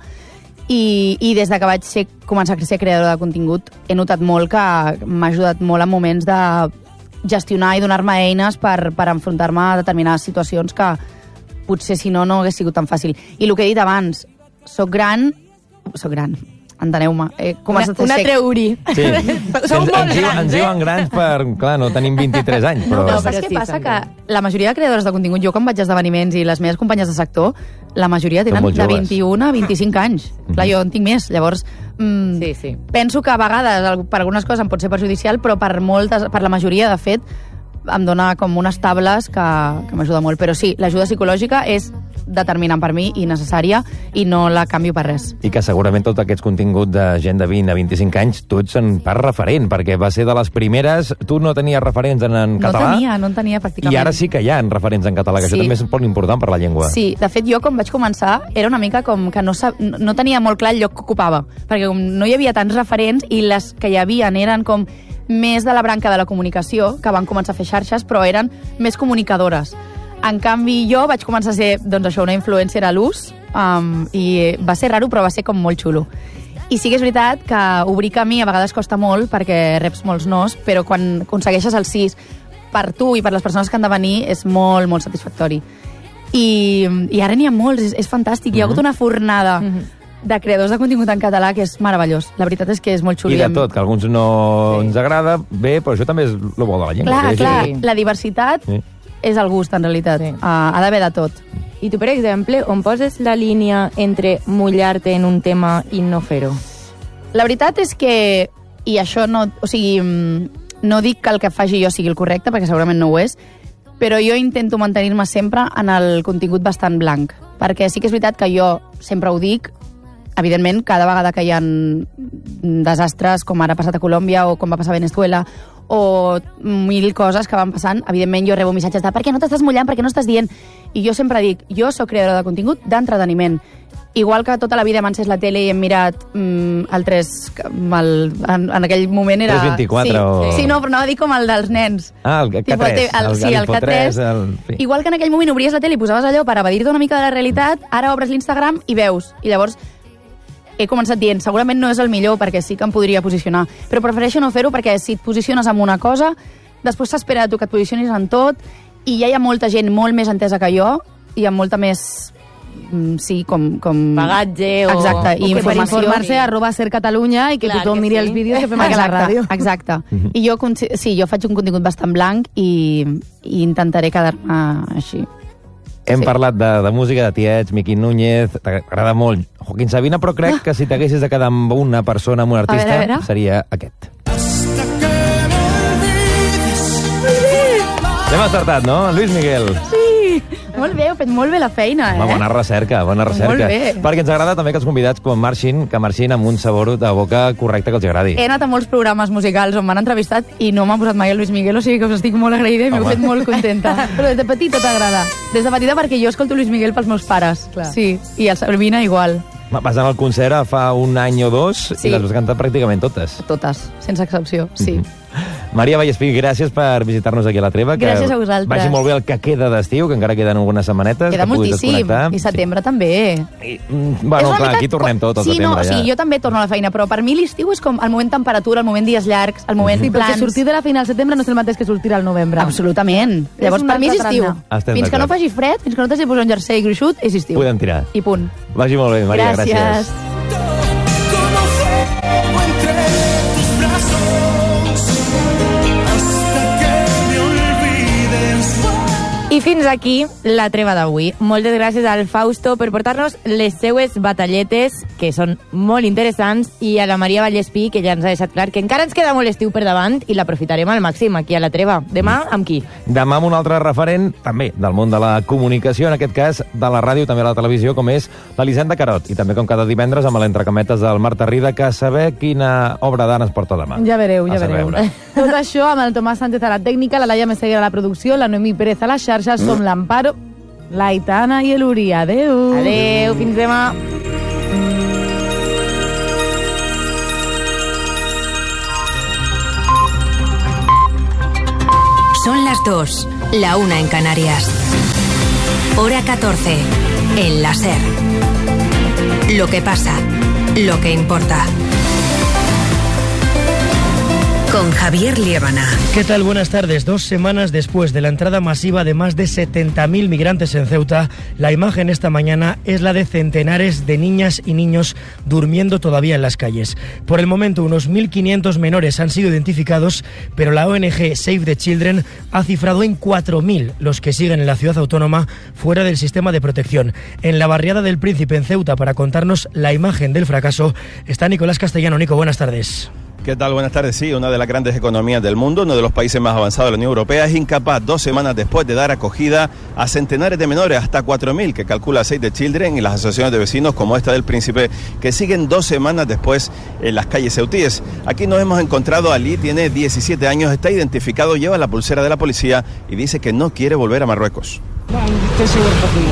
S11: I, i des de que vaig ser, començar a ser creadora de contingut he notat molt que m'ha ajudat molt en moments de gestionar i donar-me eines per, per enfrontar-me a determinades situacions que potser si no no hagués sigut tan fàcil. I el que he dit abans, soc gran, soc gran, enteneu-me. He començat
S1: Una,
S11: a
S1: una
S11: ser...
S1: treuri.
S4: Sí.
S1: Sou
S4: ens,
S1: molt
S4: ens, diuen,
S1: grans,
S4: ens
S1: eh?
S4: diuen grans per... Clar, no tenim vint-i-tres anys, però...
S11: No,
S1: però
S11: saps
S1: sí,
S11: què passa?
S1: són
S11: Que la majoria de creadores de contingut, jo quan vaig a esdeveniments i les meves companyes de sector, la majoria tenen
S4: molt
S11: de
S4: joves.
S11: vint-i-un a vint-i-cinc anys. Clar, jo en tinc més. Llavors, mm,
S1: Sí, sí.
S11: penso que a vegades al- per algunes coses em pot ser perjudicial, però per moltes, per la majoria, de fet, em dona com unes tables que, que m'ajuda molt. Però sí, l'ajuda psicològica és determinant per mi i necessària i no la canvio per res.
S4: I que segurament tot aquest contingut de gent de vint a vint-i-cinc anys, tu ets en part referent, perquè va ser de les primeres... Tu no tenies referents en, en
S11: No
S4: català,
S11: tenia, no en tenia pràcticament.
S4: i ara sí que hi ha referents en català, que
S11: Sí.
S4: això també és molt important per la llengua.
S11: Sí, de fet, jo quan vaig començar era una mica com que no, sab... no tenia molt clar el lloc que ocupava, perquè com no hi havia tants referents i les que hi havia eren com més de la branca de la comunicació, que van començar a fer xarxes, però eren més comunicadores. En canvi, jo vaig començar a ser, doncs això, una influencer a l'ús, um, i va ser raro, però va ser com molt xulo. I sí que és veritat que obrir camí a vegades costa molt, perquè reps molts nos, però quan aconsegueixes el sis per tu i per les persones que han de venir és molt, molt satisfactori. I, i ara n'hi ha molts, és, és fantàstic. Hi ha hagut una fornada de creadors de contingut en català que és meravellós. La veritat és que és molt xulo.
S4: I de tot, que a alguns no
S1: Sí.
S4: ens agrada, bé, però això també és el bo de la llengua.
S11: Clar,
S4: que hi
S11: clar,
S4: hagi-
S11: la diversitat
S4: Sí.
S11: és el gust, en realitat.
S1: Sí.
S11: Uh, ha d'haver de tot.
S3: I tu, per exemple, on poses la línia entre mullar-te en un tema i no fer-ho?
S11: La veritat és que, i això no, o sigui, mm, no dic que el que faci jo sigui el correcte, perquè segurament no ho és, però jo intento mantenir-me sempre en el contingut bastant blanc, perquè sí que és veritat que jo sempre ho dic, evidentment, cada vegada que hi ha desastres, com ara ha passat a Colòmbia o com va passar a Venezuela, o mil coses que van passant, evidentment jo rebo missatges de per què no t'estàs mullant, per què no estàs dient... I jo sempre dic, jo sóc creadora de contingut d'entreteniment. Igual que tota la vida hem encès la tele i hem mirat mm, el tres... El, en, en aquell moment era...
S4: tres vint-i-quatre
S11: sí,
S4: o-
S11: sí, no, però anava a dir com el dels nens.
S4: Ah, el K
S11: Tipo,
S4: tres.
S11: el, el, sí, el K tres.
S4: El... Sí.
S11: Igual que en aquell moment obries la tele i posaves allò per evadir-te una mica de la realitat, ara obres l'Instagram i veus. I llavors he començat dient, segurament no és el millor perquè sí que em podria posicionar, però prefereixo no fer-ho perquè si et posiciones en una cosa, després s'espera de tu que et posicionis en tot i ja hi ha molta gent molt més entesa que jo i amb molta més... mm, Sí, com... com...
S3: Bagatge o...
S11: Exacte,
S1: I
S11: i
S1: que per
S11: informació.
S1: informar-se arroba ser Catalunya i que
S3: Clar
S1: tothom
S3: que
S1: miri
S3: sí.
S1: els vídeos que fem aquí a la
S11: Exacte,
S1: ràdio.
S11: exacte. I jo, consi- sí, jo faig un contingut bastant blanc i, i intentaré quedar-me així.
S4: Hem
S11: Sí.
S4: parlat de, de música, de tiets, Miqui Núñez, t'agrada molt Joaquín Sabina, però crec que si t'haguessis de quedar amb una persona, amb un artista,
S11: veure, a veure.
S4: seria aquest. L'hem acertat, no? Luis Miguel.
S11: Sí, molt bé, heu fet molt bé la feina, eh?
S4: Home, bona recerca, bona recerca.
S11: Molt bé.
S4: Perquè ens agrada també que els convidats quan marxin, que marxin amb un sabor de boca correcte que els agradi.
S11: He anat a molts programes musicals on m'han entrevistat i no m'ha posat mai el Luis Miguel, o sigui que us estic molt agraïda i m'heu
S4: Home.
S11: fet molt contenta.
S1: Però des de petita t'agrada.
S11: Des de petita perquè jo escolto Luis Miguel pels meus pares.
S1: Clar.
S11: Sí, i el Sabina igual.
S4: Vas anar al concert fa un any o dos
S11: Sí.
S4: i les vas cantar pràcticament totes.
S11: Totes, sense excepció, sí.
S4: Maria Vallespí, gràcies per visitar-nos aquí a la Treva. Que
S11: Gràcies a vosaltres.
S4: Vagi molt bé el que queda d'estiu, que encara queden algunes setmanetes.
S11: Queda
S4: que puguis
S11: moltíssim.
S4: desconnectar.
S11: I setembre també.
S4: I, mm, bueno,
S11: És
S4: clar,
S11: una
S4: aquí
S11: mica
S4: tornem tot al
S11: sí,
S4: setembre.
S11: no,
S4: ja.
S11: sí, jo també torno a la feina, però per mi l'estiu és com el moment temperatura, el moment dies llargs, el moment
S1: Sí, perquè
S11: plans.
S1: sortir de la feina al setembre no és el mateix que sortir al novembre.
S11: Absolutament.
S1: És
S11: Llavors,
S1: un
S11: per mi és
S1: altre
S11: estiu.
S1: tarannà.
S4: Estem
S11: Fins que no
S4: d'acord.
S11: faci fred, fins que no t'has de posar un jersei gruixut, és estiu.
S4: Podem tirar.
S11: I punt.
S4: Vagi molt bé, Maria, gràcies.
S11: Gràcies.
S5: entre tus brazos hasta que me olvides.
S3: I fins aquí la treva d'avui. Moltes gràcies al Fausto per portar-nos les seues batalletes, que són molt interessants, i a la Maria Vallespí, que ja ens ha deixat clar que encara ens queda molt estiu per davant i l'aprofitarem al màxim aquí a la treva. Demà, amb qui?
S4: Demà amb un altre referent, també del món de la comunicació, en aquest cas de la ràdio, també de la televisió, com és l'Elisenda Carot. I també com cada divendres amb l'entrecametes del Marta Rida, que a saber quina obra d'art ens porta demà.
S1: Ja vereu, ja
S4: A
S1: vereu.
S4: veure.
S1: Tot això amb el Tomàs Sánchez a la tècnica, la Laia Meseguer a la producció, la Noemí Pérez a la xarxa, som l'Amparo, la Aitana i l'Uri. Adéu.
S3: Adéu, fins demà.
S12: Son las dos, la una en Canarias. Hora catorce, en la SER. Lo que pasa, lo que importa. Con Javier Liébana.
S13: ¿Qué tal? Buenas tardes. Dos semanas después de la entrada masiva de más de setenta mil migrantes en Ceuta, la imagen esta mañana es la de centenares de niñas y niños durmiendo todavía en las calles. Por el momento, unos mil quinientos menores han sido identificados, pero la O N G Save the Children ha cifrado en cuatro mil los que siguen en la ciudad autónoma fuera del sistema de protección. En la barriada del Príncipe, en Ceuta, para contarnos la imagen del fracaso, está Nicolás Castellano. Nico, buenas tardes.
S14: ¿Qué tal? Buenas tardes. Sí, una de las grandes economías del mundo, uno de los países más avanzados de la Unión Europea, es incapaz, dos semanas después de dar acogida a centenares de menores, hasta cuatro mil, que calcula Save the Children y las asociaciones de vecinos como esta del Príncipe, que siguen dos semanas después en las calles ceutíes. Aquí nos hemos encontrado a Ali, tiene diecisiete años, está identificado, lleva la pulsera de la policía y dice que no quiere volver a Marruecos.
S15: No, estoy seguro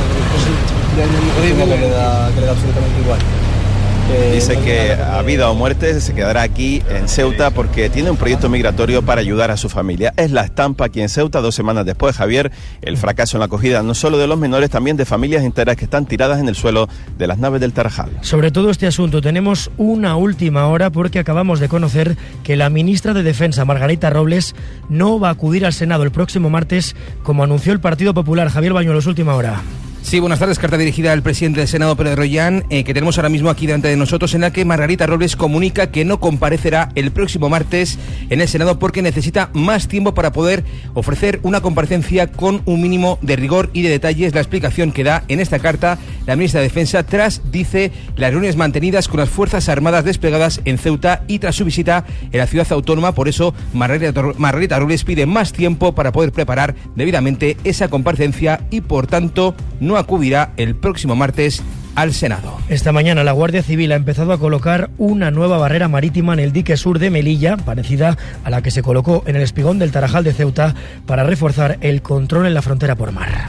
S15: que le da absolutamente igual.
S14: Dice que a vida o muerte se quedará aquí en Ceuta porque tiene un proyecto migratorio para ayudar a su familia. Es la estampa aquí en Ceuta dos semanas después, Javier, el fracaso en la acogida no solo de los menores, también de familias enteras que están tiradas en el suelo de las naves del Tarajal.
S13: Sobre todo este asunto tenemos una última hora porque acabamos de conocer que la ministra de Defensa, Margarita Robles, no va a acudir al Senado el próximo martes, como anunció el Partido Popular. Javier Bañuelos, última hora.
S16: Sí, buenas tardes. Carta dirigida al presidente del Senado, Pedro Rollán, eh, que tenemos ahora mismo aquí delante de nosotros, en la que Margarita Robles comunica que no comparecerá el próximo martes en el Senado porque necesita más tiempo para poder ofrecer una comparecencia con un mínimo de rigor y de detalles. La explicación que da en esta carta la ministra de Defensa tras, dice, las reuniones mantenidas con las Fuerzas Armadas desplegadas en Ceuta y tras su visita en la ciudad autónoma. Por eso, Margarita, Margarita Robles pide más tiempo para poder preparar debidamente esa comparecencia y, por tanto, no acudirá el próximo martes al Senado.
S13: Esta mañana la Guardia Civil ha empezado a colocar una nueva barrera marítima en el dique sur de Melilla, parecida a la que se colocó en el espigón del Tarajal de Ceuta, para reforzar el control en la frontera por mar.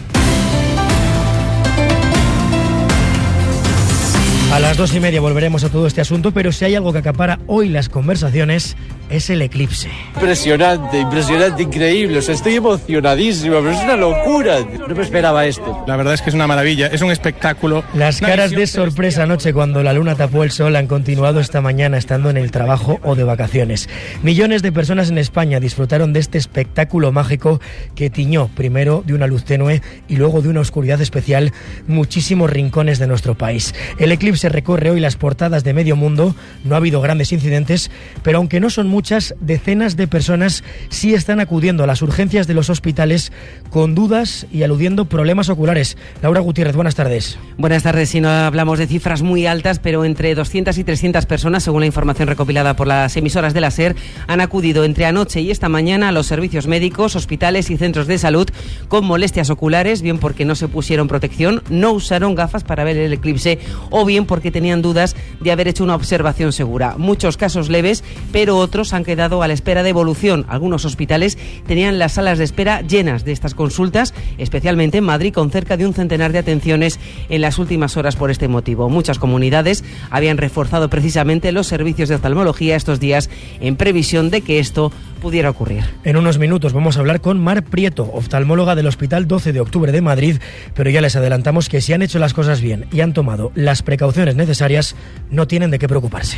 S13: A las dos y media volveremos a todo este asunto, pero si hay algo que acapara hoy las conversaciones es el eclipse.
S17: Impresionante, impresionante, increíble. O sea, estoy emocionadísimo, pero es una locura. No me esperaba esto.
S18: La verdad es que es una maravilla, es un espectáculo.
S13: Las caras de sorpresa anoche cuando la luna tapó el sol han continuado esta mañana estando en el trabajo o de vacaciones. Millones de personas en España disfrutaron de este espectáculo mágico que tiñó primero de una luz tenue y luego de una oscuridad especial muchísimos rincones de nuestro país. El eclipse recorre hoy las portadas de medio mundo. No ha habido grandes incidentes, pero aunque no son muchas, decenas de personas sí están acudiendo a las urgencias de los hospitales con dudas y aludiendo problemas oculares. Laura Gutiérrez, buenas tardes.
S19: Buenas tardes. Si no hablamos de cifras muy altas, pero entre doscientas y trescientas personas, según la información recopilada por las emisoras de la SER, han acudido entre anoche y esta mañana a los servicios médicos, hospitales y centros de salud con molestias oculares, bien porque no se pusieron protección, no usaron gafas para ver el eclipse o bien porque tenían dudas de haber hecho una observación segura. Muchos casos leves, pero otros han quedado a la espera de evolución. Algunos hospitales tenían las salas de espera llenas de estas consultas, especialmente en Madrid, con cerca de un centenar de atenciones en las últimas horas por este motivo. Muchas comunidades habían reforzado precisamente los servicios de oftalmología estos días en previsión de que esto pudiera ocurrir.
S13: En unos minutos vamos a hablar con Mar Prieto, oftalmóloga del Hospital doce de octubre de Madrid, pero ya les adelantamos que si han hecho las cosas bien y han tomado las precauciones necesarias, no tienen de qué preocuparse.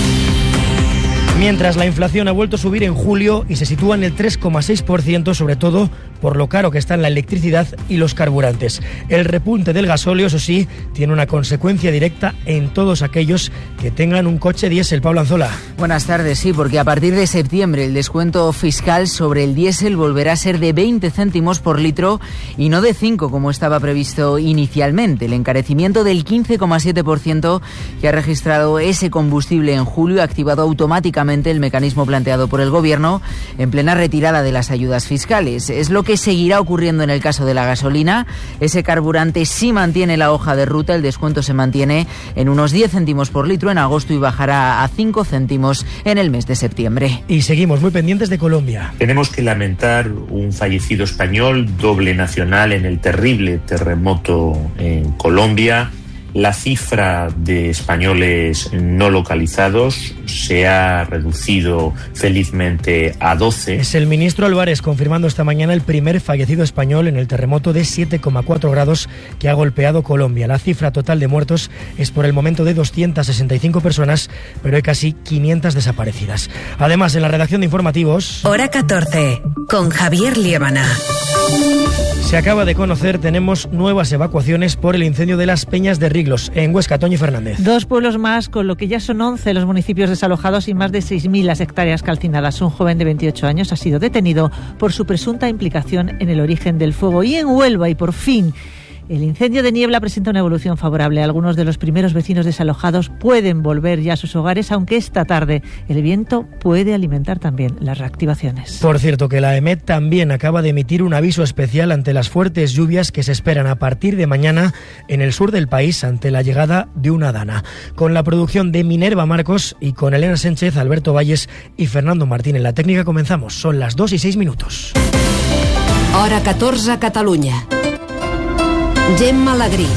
S13: Mientras la inflación ha vuelto a subir en julio y se sitúa en el tres coma seis por ciento, sobre todo por lo caro que están la electricidad y los carburantes. El repunte del gasóleo, eso sí, tiene una consecuencia directa en todos aquellos que tengan un coche diésel. Pablo Anzola.
S20: Buenas tardes, sí, porque a partir de septiembre el descuento fiscal sobre el diésel volverá a ser de veinte céntimos por litro y no de cinco como estaba previsto inicialmente. El encarecimiento del quince coma siete por ciento que ha registrado ese combustible en julio ha activado automáticamente el mecanismo planteado por el Gobierno en plena retirada de las ayudas fiscales. Es lo que seguirá ocurriendo en el caso de la gasolina. Ese carburante sí mantiene la hoja de ruta, el descuento se mantiene en unos diez céntimos por litro en agosto y bajará a cinco céntimos en el mes de septiembre.
S13: Y seguimos muy pendientes de Colombia.
S21: Tenemos que lamentar un fallecido español, doble nacional en el terrible terremoto en Colombia. La cifra de españoles no localizados se ha reducido felizmente a doce.
S13: Es el ministro Álvarez confirmando esta mañana el primer fallecido español en el terremoto de siete coma cuatro grados que ha golpeado Colombia. La cifra total de muertos es por el momento de doscientas sesenta y cinco personas, pero hay casi quinientas desaparecidas. Además, en la redacción de informativos...
S12: Hora catorce, con Javier Liébana.
S13: Se acaba de conocer, tenemos nuevas evacuaciones por el incendio de las Peñas de Riglos, en Huesca. Toñi Fernández.
S22: Dos pueblos más, con lo que ya son once los municipios desalojados y más de seis mil las hectáreas calcinadas. Un joven de veintiocho años ha sido detenido por su presunta implicación en el origen del fuego. Y en Huelva, y por fin... el incendio de Niebla presenta una evolución favorable. Algunos de los primeros vecinos desalojados pueden volver ya a sus hogares, aunque esta tarde el viento puede alimentar también las reactivaciones.
S13: Por cierto, que la EMET también acaba de emitir un aviso especial ante las fuertes lluvias que se esperan a partir de mañana en el sur del país ante la llegada de una dana. Con la producción de Minerva Marcos y con Elena Sánchez, Alberto Valles y Fernando Martín en la técnica comenzamos. Son las dos y seis minutos.
S12: Hora catorze, Catalunya. Gemma Alegrí.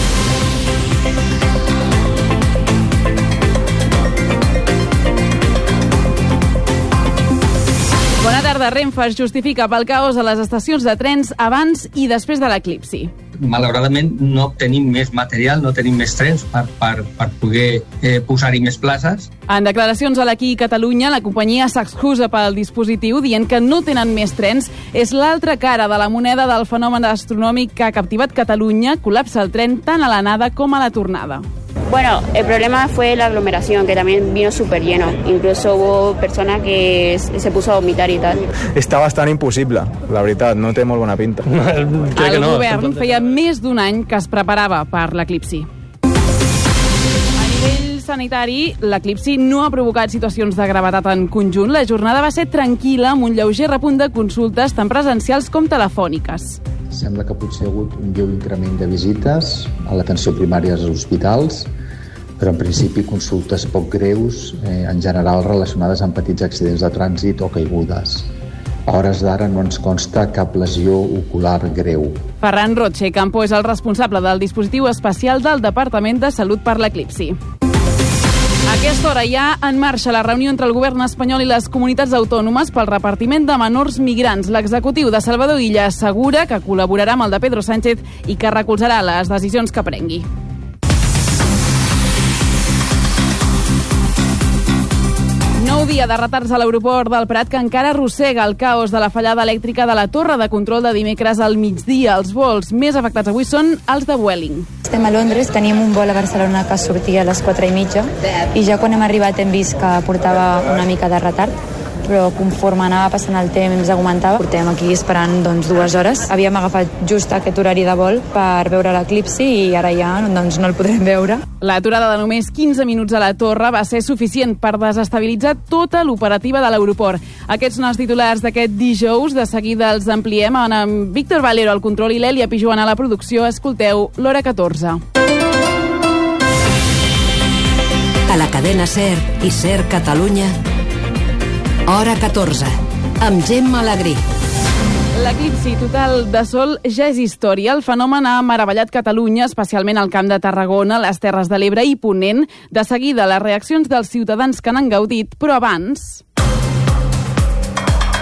S23: Bona tarda. Renfe es justifica pel caos a les estacions de trens abans i després de l'eclipsi.
S24: Malauradament no tenim més material, no tenim més trens per, per, per poder eh, posar-hi més places.
S23: En declaracions a l'Aquí Catalunya, la companyia s'excusa pel dispositiu dient que no tenen més trens. És l'altra cara de la moneda del fenomen astronòmic que ha captivat Catalunya. Col·lapsa el tren tant a l'anada com a la tornada.
S25: Bueno, el problema fue la aglomeración, que también vino súper lleno. Incluso hubo personas que se puso a vomitar y tal.
S26: Està bastant impossible, la veritat, no té molt bona pinta.
S23: El govern feia més d'un any que es preparava per l'eclipsi. A nivell sanitari, l'eclipsi no ha provocat situacions de gravetat en conjunt. La jornada va ser tranquil·la, amb un lleuger repunt de consultes, tant presencials com telefòniques.
S27: Sembla que potser ha hagut un lleu increment de visites a l'atenció primària als hospitals, però en principi consultes poc greus, eh, en general relacionades amb petits accidents de trànsit o caigudes. A hores d'ara no ens consta cap lesió ocular greu.
S23: Ferran Roche Campo és el responsable del dispositiu especial del Departament de Salut per l'eclipsi. A aquesta hora hi ha en marxa la reunió entre el govern espanyol i les comunitats autònomes pel repartiment de menors migrants. L'executiu de Salvador Illa assegura que col·laborarà amb el de Pedro Sánchez i que recolzarà les decisions que prengui. Nou dia de retards a l'aeroport del Prat que encara arrossega el caos de la fallada elèctrica de la torre de control de dimecres al migdia. Els vols més afectats avui són els de Vueling.
S28: Estem a Londres, teníem un vol a Barcelona que sortia a les quatre i mitja i ja quan hem arribat hem vist que portava una mica de retard, però conforme anava passant el temps augmentava. Portem aquí esperant doncs, dues hores. Havíem agafat just aquest horari de vol per veure l'eclipsi i ara ja doncs, no el podrem veure.
S23: L'aturada de només quinze minuts a la torre va ser suficient per desestabilitzar tota l'operativa de l'aeroport. Aquests són els titulars d'aquest dijous. De seguida els ampliem amb Víctor Valero al control i l'Èlia Pijuan a la producció. Escolteu l'Hora catorze.
S12: A la cadena SER i SER Catalunya, Hora catorze, amb Gemma Alegrí.
S23: L'eclipsi total de sol ja és història. El fenomen ha meravellat Catalunya, especialment al Camp de Tarragona, les Terres de l'Ebre i Ponent. De seguida, les reaccions dels ciutadans que n'han gaudit, però abans...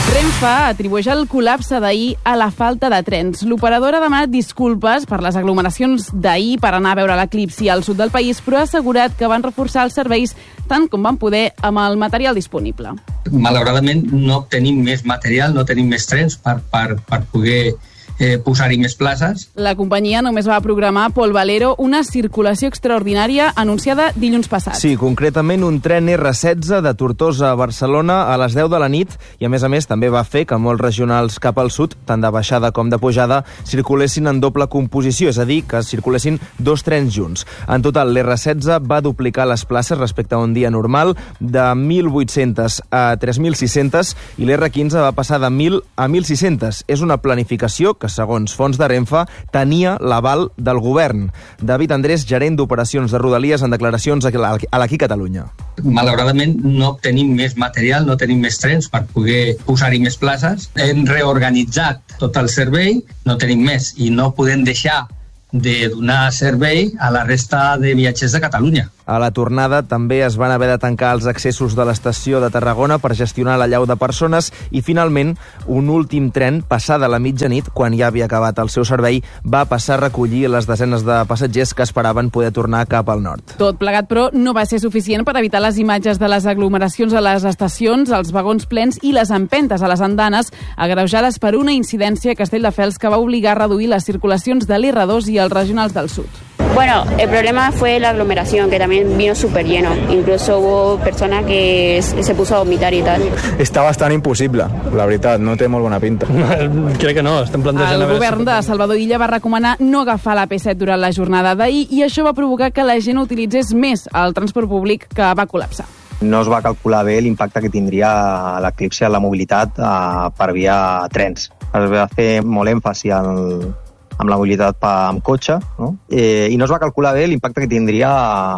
S23: Renfe atribueix el col·lapse d'ahir a la falta de trens. L'operadora ha demanat disculpes per les aglomeracions d'ahir per anar a veure l'eclipsi al sud del país, però ha assegurat que van reforçar els serveis tant com van poder amb el material disponible.
S24: Malauradament no tenim més material, no tenim més trens per, per, per poder eh, posar-hi més places.
S23: La companyia només va programar Pol Valero una circulació extraordinària anunciada dilluns passat.
S2: Sí, concretament un tren erre setze de Tortosa a Barcelona a les deu de la nit i, a més a més, també va fer que molts regionals cap al sud, tant de baixada com de pujada, circulessin en doble composició, és a dir, que circulessin dos trens junts. En total, l'erre setze va duplicar les places respecte a un dia normal de mil vuit-centes a tres mil sis-centes i l'erre quinze va passar de mil a mil sis-centes. És una planificació que que, segons fons de Renfe, tenia l'aval del govern. David Andrés, gerent d'operacions de Rodalies, en declaracions a l'Aquí Catalunya.
S24: Malauradament no tenim més material, no tenim més trens per poder posar-hi més places. Hem reorganitzat tot el servei, no tenim més i no podem deixar de donar servei a la resta de viatgers de Catalunya.
S2: A la tornada també es van haver de tancar els accessos de l'estació de Tarragona per gestionar l'allau de persones i, finalment, un últim tren, passada la mitjanit, quan ja havia acabat el seu servei, va passar a recollir les desenes de passatgers que esperaven poder tornar cap al nord.
S23: Tot plegat, però, no va ser suficient per evitar les imatges de les aglomeracions a les estacions, els vagons plens i les empentes a les andanes, agreujades per una incidència a Castelldefels que va obligar a reduir les circulacions de l'erre dos i els regionals del sud.
S25: Bueno, el problema fue la aglomeración, que también vino súper lleno. Incluso hubo personas que se puso a vomitar y tal.
S26: Està bastant impossible, la veritat, no té molt bona pinta.
S15: Crec que no, estem plantejant...
S23: El govern de Salvador Illa va recomanar no agafar l'A P set durant la jornada d'ahir i això va provocar que la gent utilitzés més el transport públic, que va col·lapsar.
S5: No es va calcular bé l'impacte que tindria l'eclipsi a la mobilitat eh, per via trens. Es va fer molt èmfasi al amb la mobilitat pa, amb cotxe, no? Eh, i no es va calcular bé l'impacte que tindria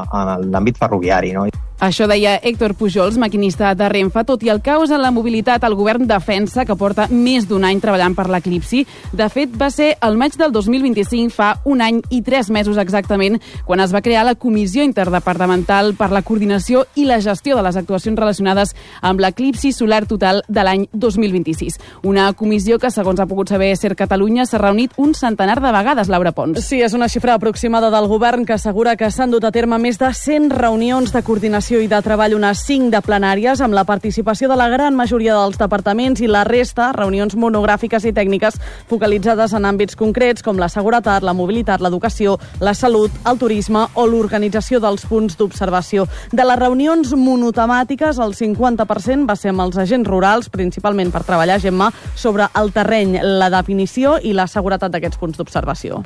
S5: en l'àmbit ferroviari, no?
S23: Això deia Héctor Pujols, maquinista de Renfe. Tot i el caos en la mobilitat, el govern defensa que porta més d'un any treballant per l'eclipsi. De fet, va ser el maig del dos mil vint-i-cinc, fa un any i tres mesos exactament, quan es va crear la Comissió Interdepartamental per la Coordinació i la Gestió de les Actuacions relacionades amb l'eclipsi solar total de l'any dos mil vint-i-sis. Una comissió que, segons ha pogut saber Ser Catalunya, s'ha reunit un centenar de vegades, Laura Pons.
S6: Sí, és una xifra aproximada del govern que assegura que s'han dut a terme més de cent reunions de coordinació i de treball, unes cinc de plenàries, amb la participació de la gran majoria dels departaments i la resta, reunions monogràfiques i tècniques focalitzades en àmbits concrets com la seguretat, la mobilitat, l'educació, la salut, el turisme o l'organització dels punts d'observació. De les reunions monotemàtiques, el cinquanta per cent va ser amb els agents rurals, principalment per treballar, Gemma, sobre el terreny, la definició i la seguretat d'aquests punts d'observació.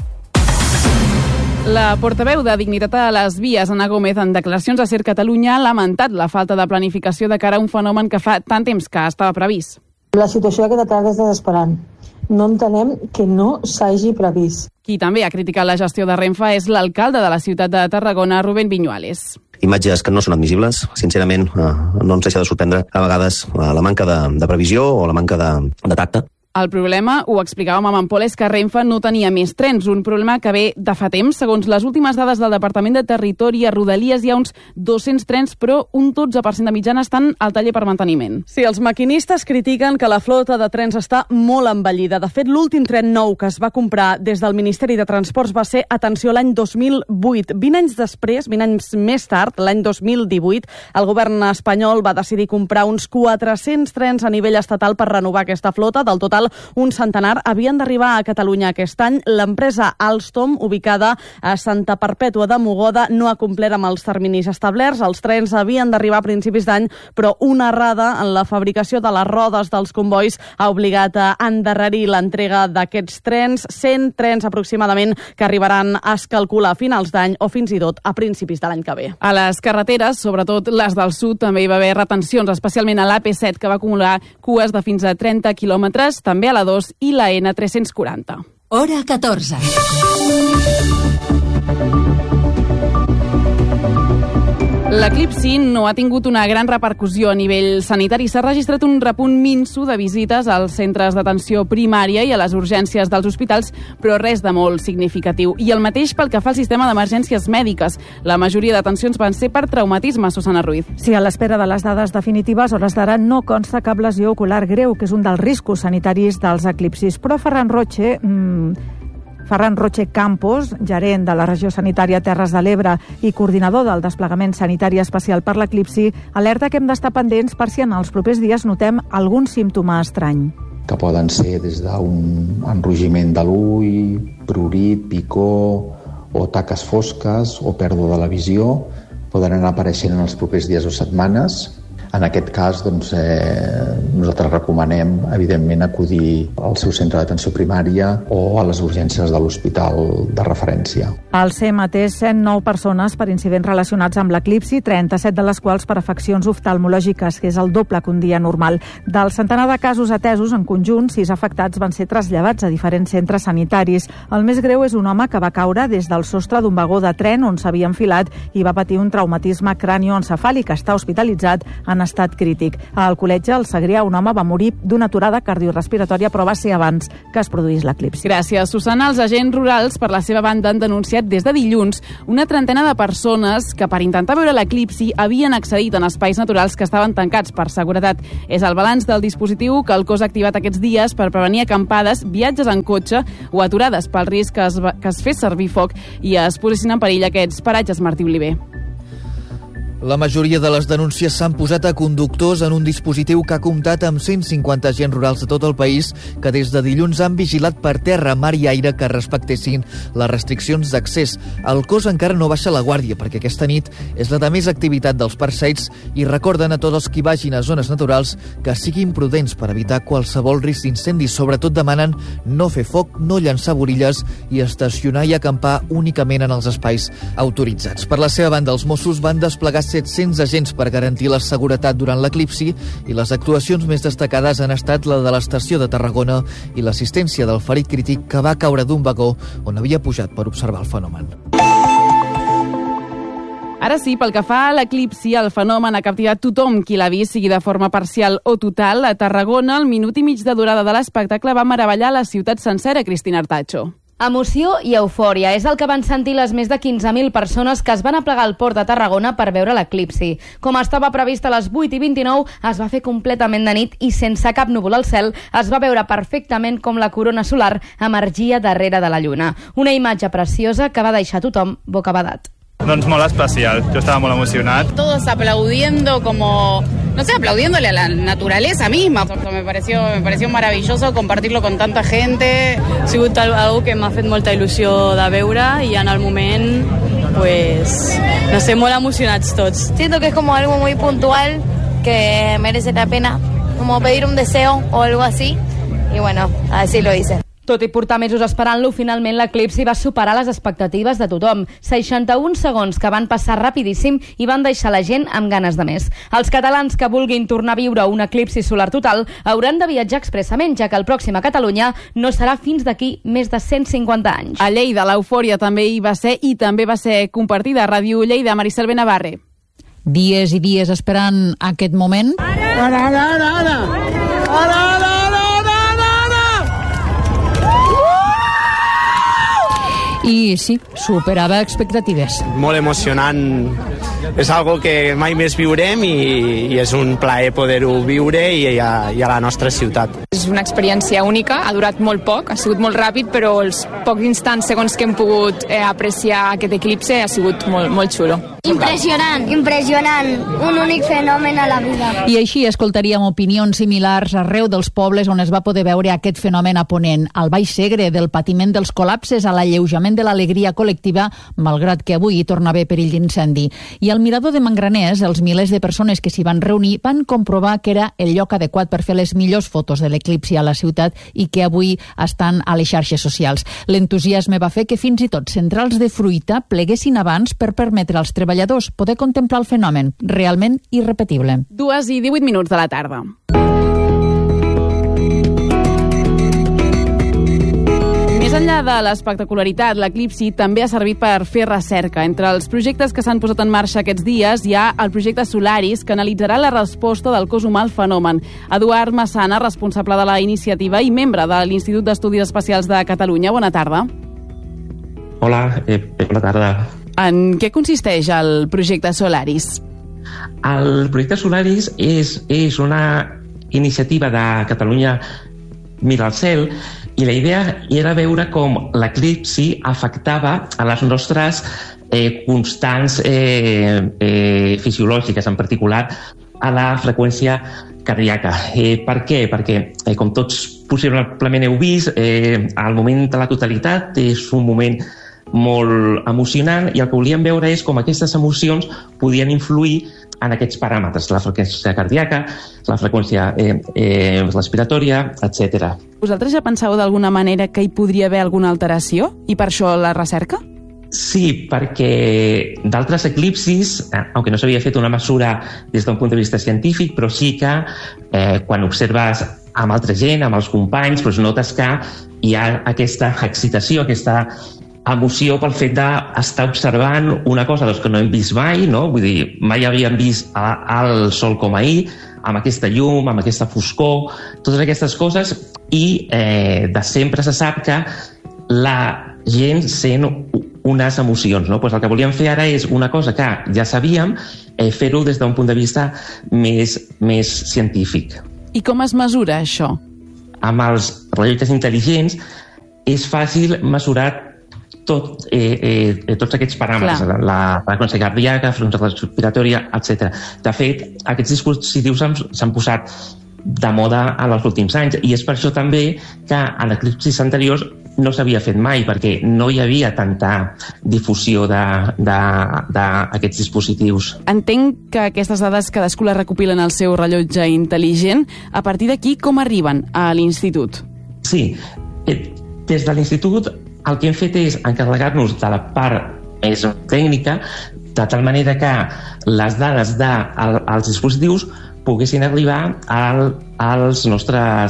S23: La portaveu de Dignitat a les Vies, Ana Gómez, en declaracions a Ser Catalunya, ha lamentat la falta de planificació de cara a un fenomen que fa tant temps que estava previst.
S7: La situació d'aquesta tarda és desesperant. No entenem que no s'hagi previst.
S23: Qui també ha criticat la gestió de Renfe és l'alcalde de la ciutat de Tarragona, Rubén Viñuales.
S8: Imatges que no són admissibles, sincerament, eh, no ens deixa de sorprendre a vegades eh, la manca de, de previsió o la manca de, de tacte.
S23: El problema, ho explicàvem amb en Pol, és que Renfe no tenia més trens, un problema que ve de fa temps. Segons les últimes dades del Departament de Territori, a Rodalies hi ha uns dos-cents trens, però un dotze per cent de mitjana estan al taller per manteniment.
S6: Sí, els maquinistes critiquen que la flota de trens està molt envellida. De fet, l'últim tren nou que es va comprar des del Ministeri de Transports va ser, atenció, l'any dos mil vuit. vint anys després, vint anys més tard, l'any dos mil divuit, el govern espanyol va decidir comprar uns quatre-cents trens a nivell estatal per renovar aquesta flota. Del total, un centenar havien d'arribar a Catalunya aquest any. L'empresa Alstom, ubicada a Santa Perpètua de Mogoda, no ha complert amb els terminis establerts. Els trens havien d'arribar a principis d'any, però una errada en la fabricació de les rodes dels convois ha obligat a endarrerir l'entrega d'aquests trens. cent trens aproximadament que arribaran, es calcula, a finals d'any o fins i tot a principis de l'any que ve.
S23: A les carreteres, sobretot les del sud, també hi va haver retencions, especialment a l'A P set, que va acumular cues de fins a trenta quilòmetres, també a la dos i la N tres-cents quaranta.
S12: Hora catorze.
S23: L'eclipsi no ha tingut una gran repercussió a nivell sanitari. S'ha registrat un repunt minso de visites als centres d'atenció primària i a les urgències dels hospitals, però res de molt significatiu. I el mateix pel que fa al sistema d'emergències mèdiques. La majoria d'atencions van ser per traumatisme, Susana Ruiz.
S22: Sí, a l'espera de les dades definitives, hores d'ara no consta cap lesió ocular greu, que és un dels riscos sanitaris dels eclipsis. Però Ferran Roche... Mmm, Ferran Roche Campos, gerent de la regió sanitària Terres de l'Ebre i coordinador del desplegament sanitari especial per l'eclipsi, alerta que hem d'estar pendents per si en els propers dies notem algun símptoma estrany.
S27: Que poden ser des d'un enrogiment de l'ull, prurit, picor o taques fosques o pèrdua de la visió, poden anar apareixent en els propers dies o setmanes. En aquest cas, doncs, eh, nosaltres recomanem, evidentment, acudir al seu centre d'atenció primària o a les urgències de l'hospital de referència.
S22: El C E M té cent nou persones per incidents relacionats amb l'eclipsi, trenta-set de les quals per afeccions oftalmològiques, que és el doble que un dia normal. Del centenar de casos atesos, en conjunt, sis afectats van ser traslladats a diferents centres sanitaris. El més greu és un home que va caure des del sostre d'un vagó de tren on s'havia enfilat i va patir un traumatisme cranioencefàlic. Està hospitalitzat en estat crític. Al Col·legi, al Segrià, un home va morir d'una aturada cardiorespiratòria, però va ser abans que es produís l'eclipsi.
S23: Gràcies, Susana. Els agents rurals, per la seva banda, han denunciat des de dilluns una trentena de persones que, per intentar veure l'eclipsi, havien accedit en espais naturals que estaven tancats per seguretat. És el balanç del dispositiu que el cos ha activat aquests dies per prevenir acampades, viatges en cotxe o aturades pel risc que es, que es fes servir foc i es posessin en perill aquests paratges. Martí Oliver.
S1: La majoria de les denúncies s'han posat a conductors en un dispositiu que ha comptat amb cent cinquanta agents rurals de tot el país que des de dilluns han vigilat per terra, mar i aire que respectessin les restriccions d'accés. El cos encara no baixa la guàrdia perquè aquesta nit és la de més activitat dels parsecs i recorden a tots els que vagin a zones naturals que siguin prudents per evitar qualsevol risc d'incendis. Sobretot demanen no fer foc, no llançar borilles i estacionar i acampar únicament en els espais autoritzats. Per la seva banda, els Mossos van desplegar set-cents agents per garantir la seguretat durant l'eclipsi i les actuacions més destacades han estat la de l'estació de Tarragona i l'assistència del ferit crític que va caure d'un vagó on havia pujat per observar el fenomen.
S23: Ara sí, pel que fa a l'eclipsi, el fenomen ha captivat tothom qui l'ha vist, sigui de forma parcial o total. A Tarragona, el minut i mig de durada de l'espectacle va meravellar la ciutat sencera. Cristina Artacho.
S3: Emoció i eufòria és el que van sentir les més de quinze mil persones que es van aplegar al port de Tarragona per veure l'eclipsi. Com estava previst a les vuit i vint-i-nou, es va fer completament de nit i sense cap núvol al cel es va veure perfectament com la corona solar emergia darrere de la lluna. Una imatge preciosa que va deixar tothom bocabadat.
S18: Doncs molt especial, jo estava molt emocionat.
S4: Todos aplaudiendo como, no sé, aplaudiéndole a la naturaleza misma. Me pareció, me pareció maravilloso compartirlo con tanta gente.
S9: Ha sigut algo que m'ha fet molta il·lusió de veure i en el moment, pues, no sé, molt emocionats tots.
S10: Siento que es como algo muy puntual que merece la pena, como pedir un deseo o algo así, y bueno, así lo hice.
S3: Tot i portar mesos esperant-lo, finalment l'eclipsi va superar les expectatives de tothom. seixanta-un segons que van passar rapidíssim i van deixar la gent amb ganes de més. Els catalans que vulguin tornar a viure un eclipsi solar total hauran de viatjar expressament, ja que el pròxim a Catalunya no serà fins d'aquí més de cent cinquanta anys.
S23: A Lleida l'eufòria també hi va ser i també va ser compartida. A Ràdio Lleida, Maricel Benavarre.
S11: Dies i dies esperant aquest moment.
S14: Ara, ara, ara, ara! Ara, ara!
S11: I sí, superava expectatives.
S16: Molt emocionant. És algo que mai més viurem i, i és un plaer poder-ho viure i a, i a la nostra ciutat.
S29: És una experiència única, ha durat molt poc, ha sigut molt ràpid, però els pocs instants, segons que hem pogut eh, apreciar aquest eclipse, ha sigut molt, molt xulo.
S10: Impressionant, impressionant, un únic fenomen a la vida.
S11: I així escoltaríem opinions similars arreu dels pobles on es va poder veure aquest fenomen a Ponent. Al Baix Segre, del patiment dels col·lapses a l'alleujament de l'alegria col·lectiva, malgrat que avui hi torna a haver perill d'incendi. I al Mirador de Mangraners, els milers de persones que s'hi van reunir van comprovar que era el lloc adequat per fer les millors fotos de l'eclipsi a la ciutat i que avui estan a les xarxes socials. L'entusiasme va fer que fins i tot centrals de fruita pleguessin abans per permetre als treballadors poder contemplar el fenomen, realment irrepetible.
S23: Dues i divuit minuts de la tarda. Més enllà de l'espectacularitat, l'eclipsi també ha servit per fer recerca. Entre els projectes que s'han posat en marxa aquests dies hi ha el projecte Solaris, que analitzarà la resposta del cos humà al fenomen. Eduard Massana, responsable de la iniciativa i membre de l'Institut d'Estudis Espacials de Catalunya. Bona tarda.
S2: Hola, eh, bona tarda.
S23: En què consisteix el projecte Solaris?
S2: El projecte Solaris és, és una iniciativa de Catalunya Mira al Cel, i la idea era veure com l'eclipsi afectava a les nostres eh, constants eh, eh, fisiològiques, en particular a la freqüència cardíaca. Eh, per què? Perquè, eh, com tots possiblement heu vist, eh, el moment de la totalitat és un moment molt emocionant, i el que volíem veure és com aquestes emocions podien influir en aquests paràmetres, la freqüència cardíaca, la freqüència eh, eh, respiratòria, etcètera.
S23: Vosaltres ja penseu d'alguna manera que hi podria haver alguna alteració, i per això la recerca?
S2: Sí, perquè d'altres eclipsis, eh, aunque no s'havia fet una mesura des d'un punt de vista científic, però sí que eh, quan observes amb altra gent, amb els companys, doncs notes que hi ha aquesta excitació, aquesta emoció pel fet d'estar observant una cosa doncs, que no hem vist mai, no? Vull dir, mai havíem vist el sol com ahir, amb aquesta llum, amb aquesta foscor, totes aquestes coses, i eh, de sempre se sap que la gent sent unes emocions, no? Pues el que volíem fer ara és una cosa que ja sabíem, eh, fer-ho des d'un punt de vista més, més científic.
S23: I com es mesura això?
S2: Amb els rellotges intel·ligents és fàcil mesurar tot, eh, eh, tots aquests paràmetres, la, la freqüència cardíaca, la freqüència respiratòria, etcètera. De fet, aquests dispositius s'han posat de moda en els últims anys, i és per això també que en eclipsis anteriors no s'havia fet mai, perquè no hi havia tanta difusió d'aquests dispositius.
S23: Entenc que aquestes dades cadascú les recopilen al seu rellotge intel·ligent. A partir d'aquí, com arriben a l'institut?
S2: Sí, des de l'institut el que hem fet és encarregar-nos de la part més tècnica, de tal manera que les dades dels dispositius poguessin arribar al, als nostres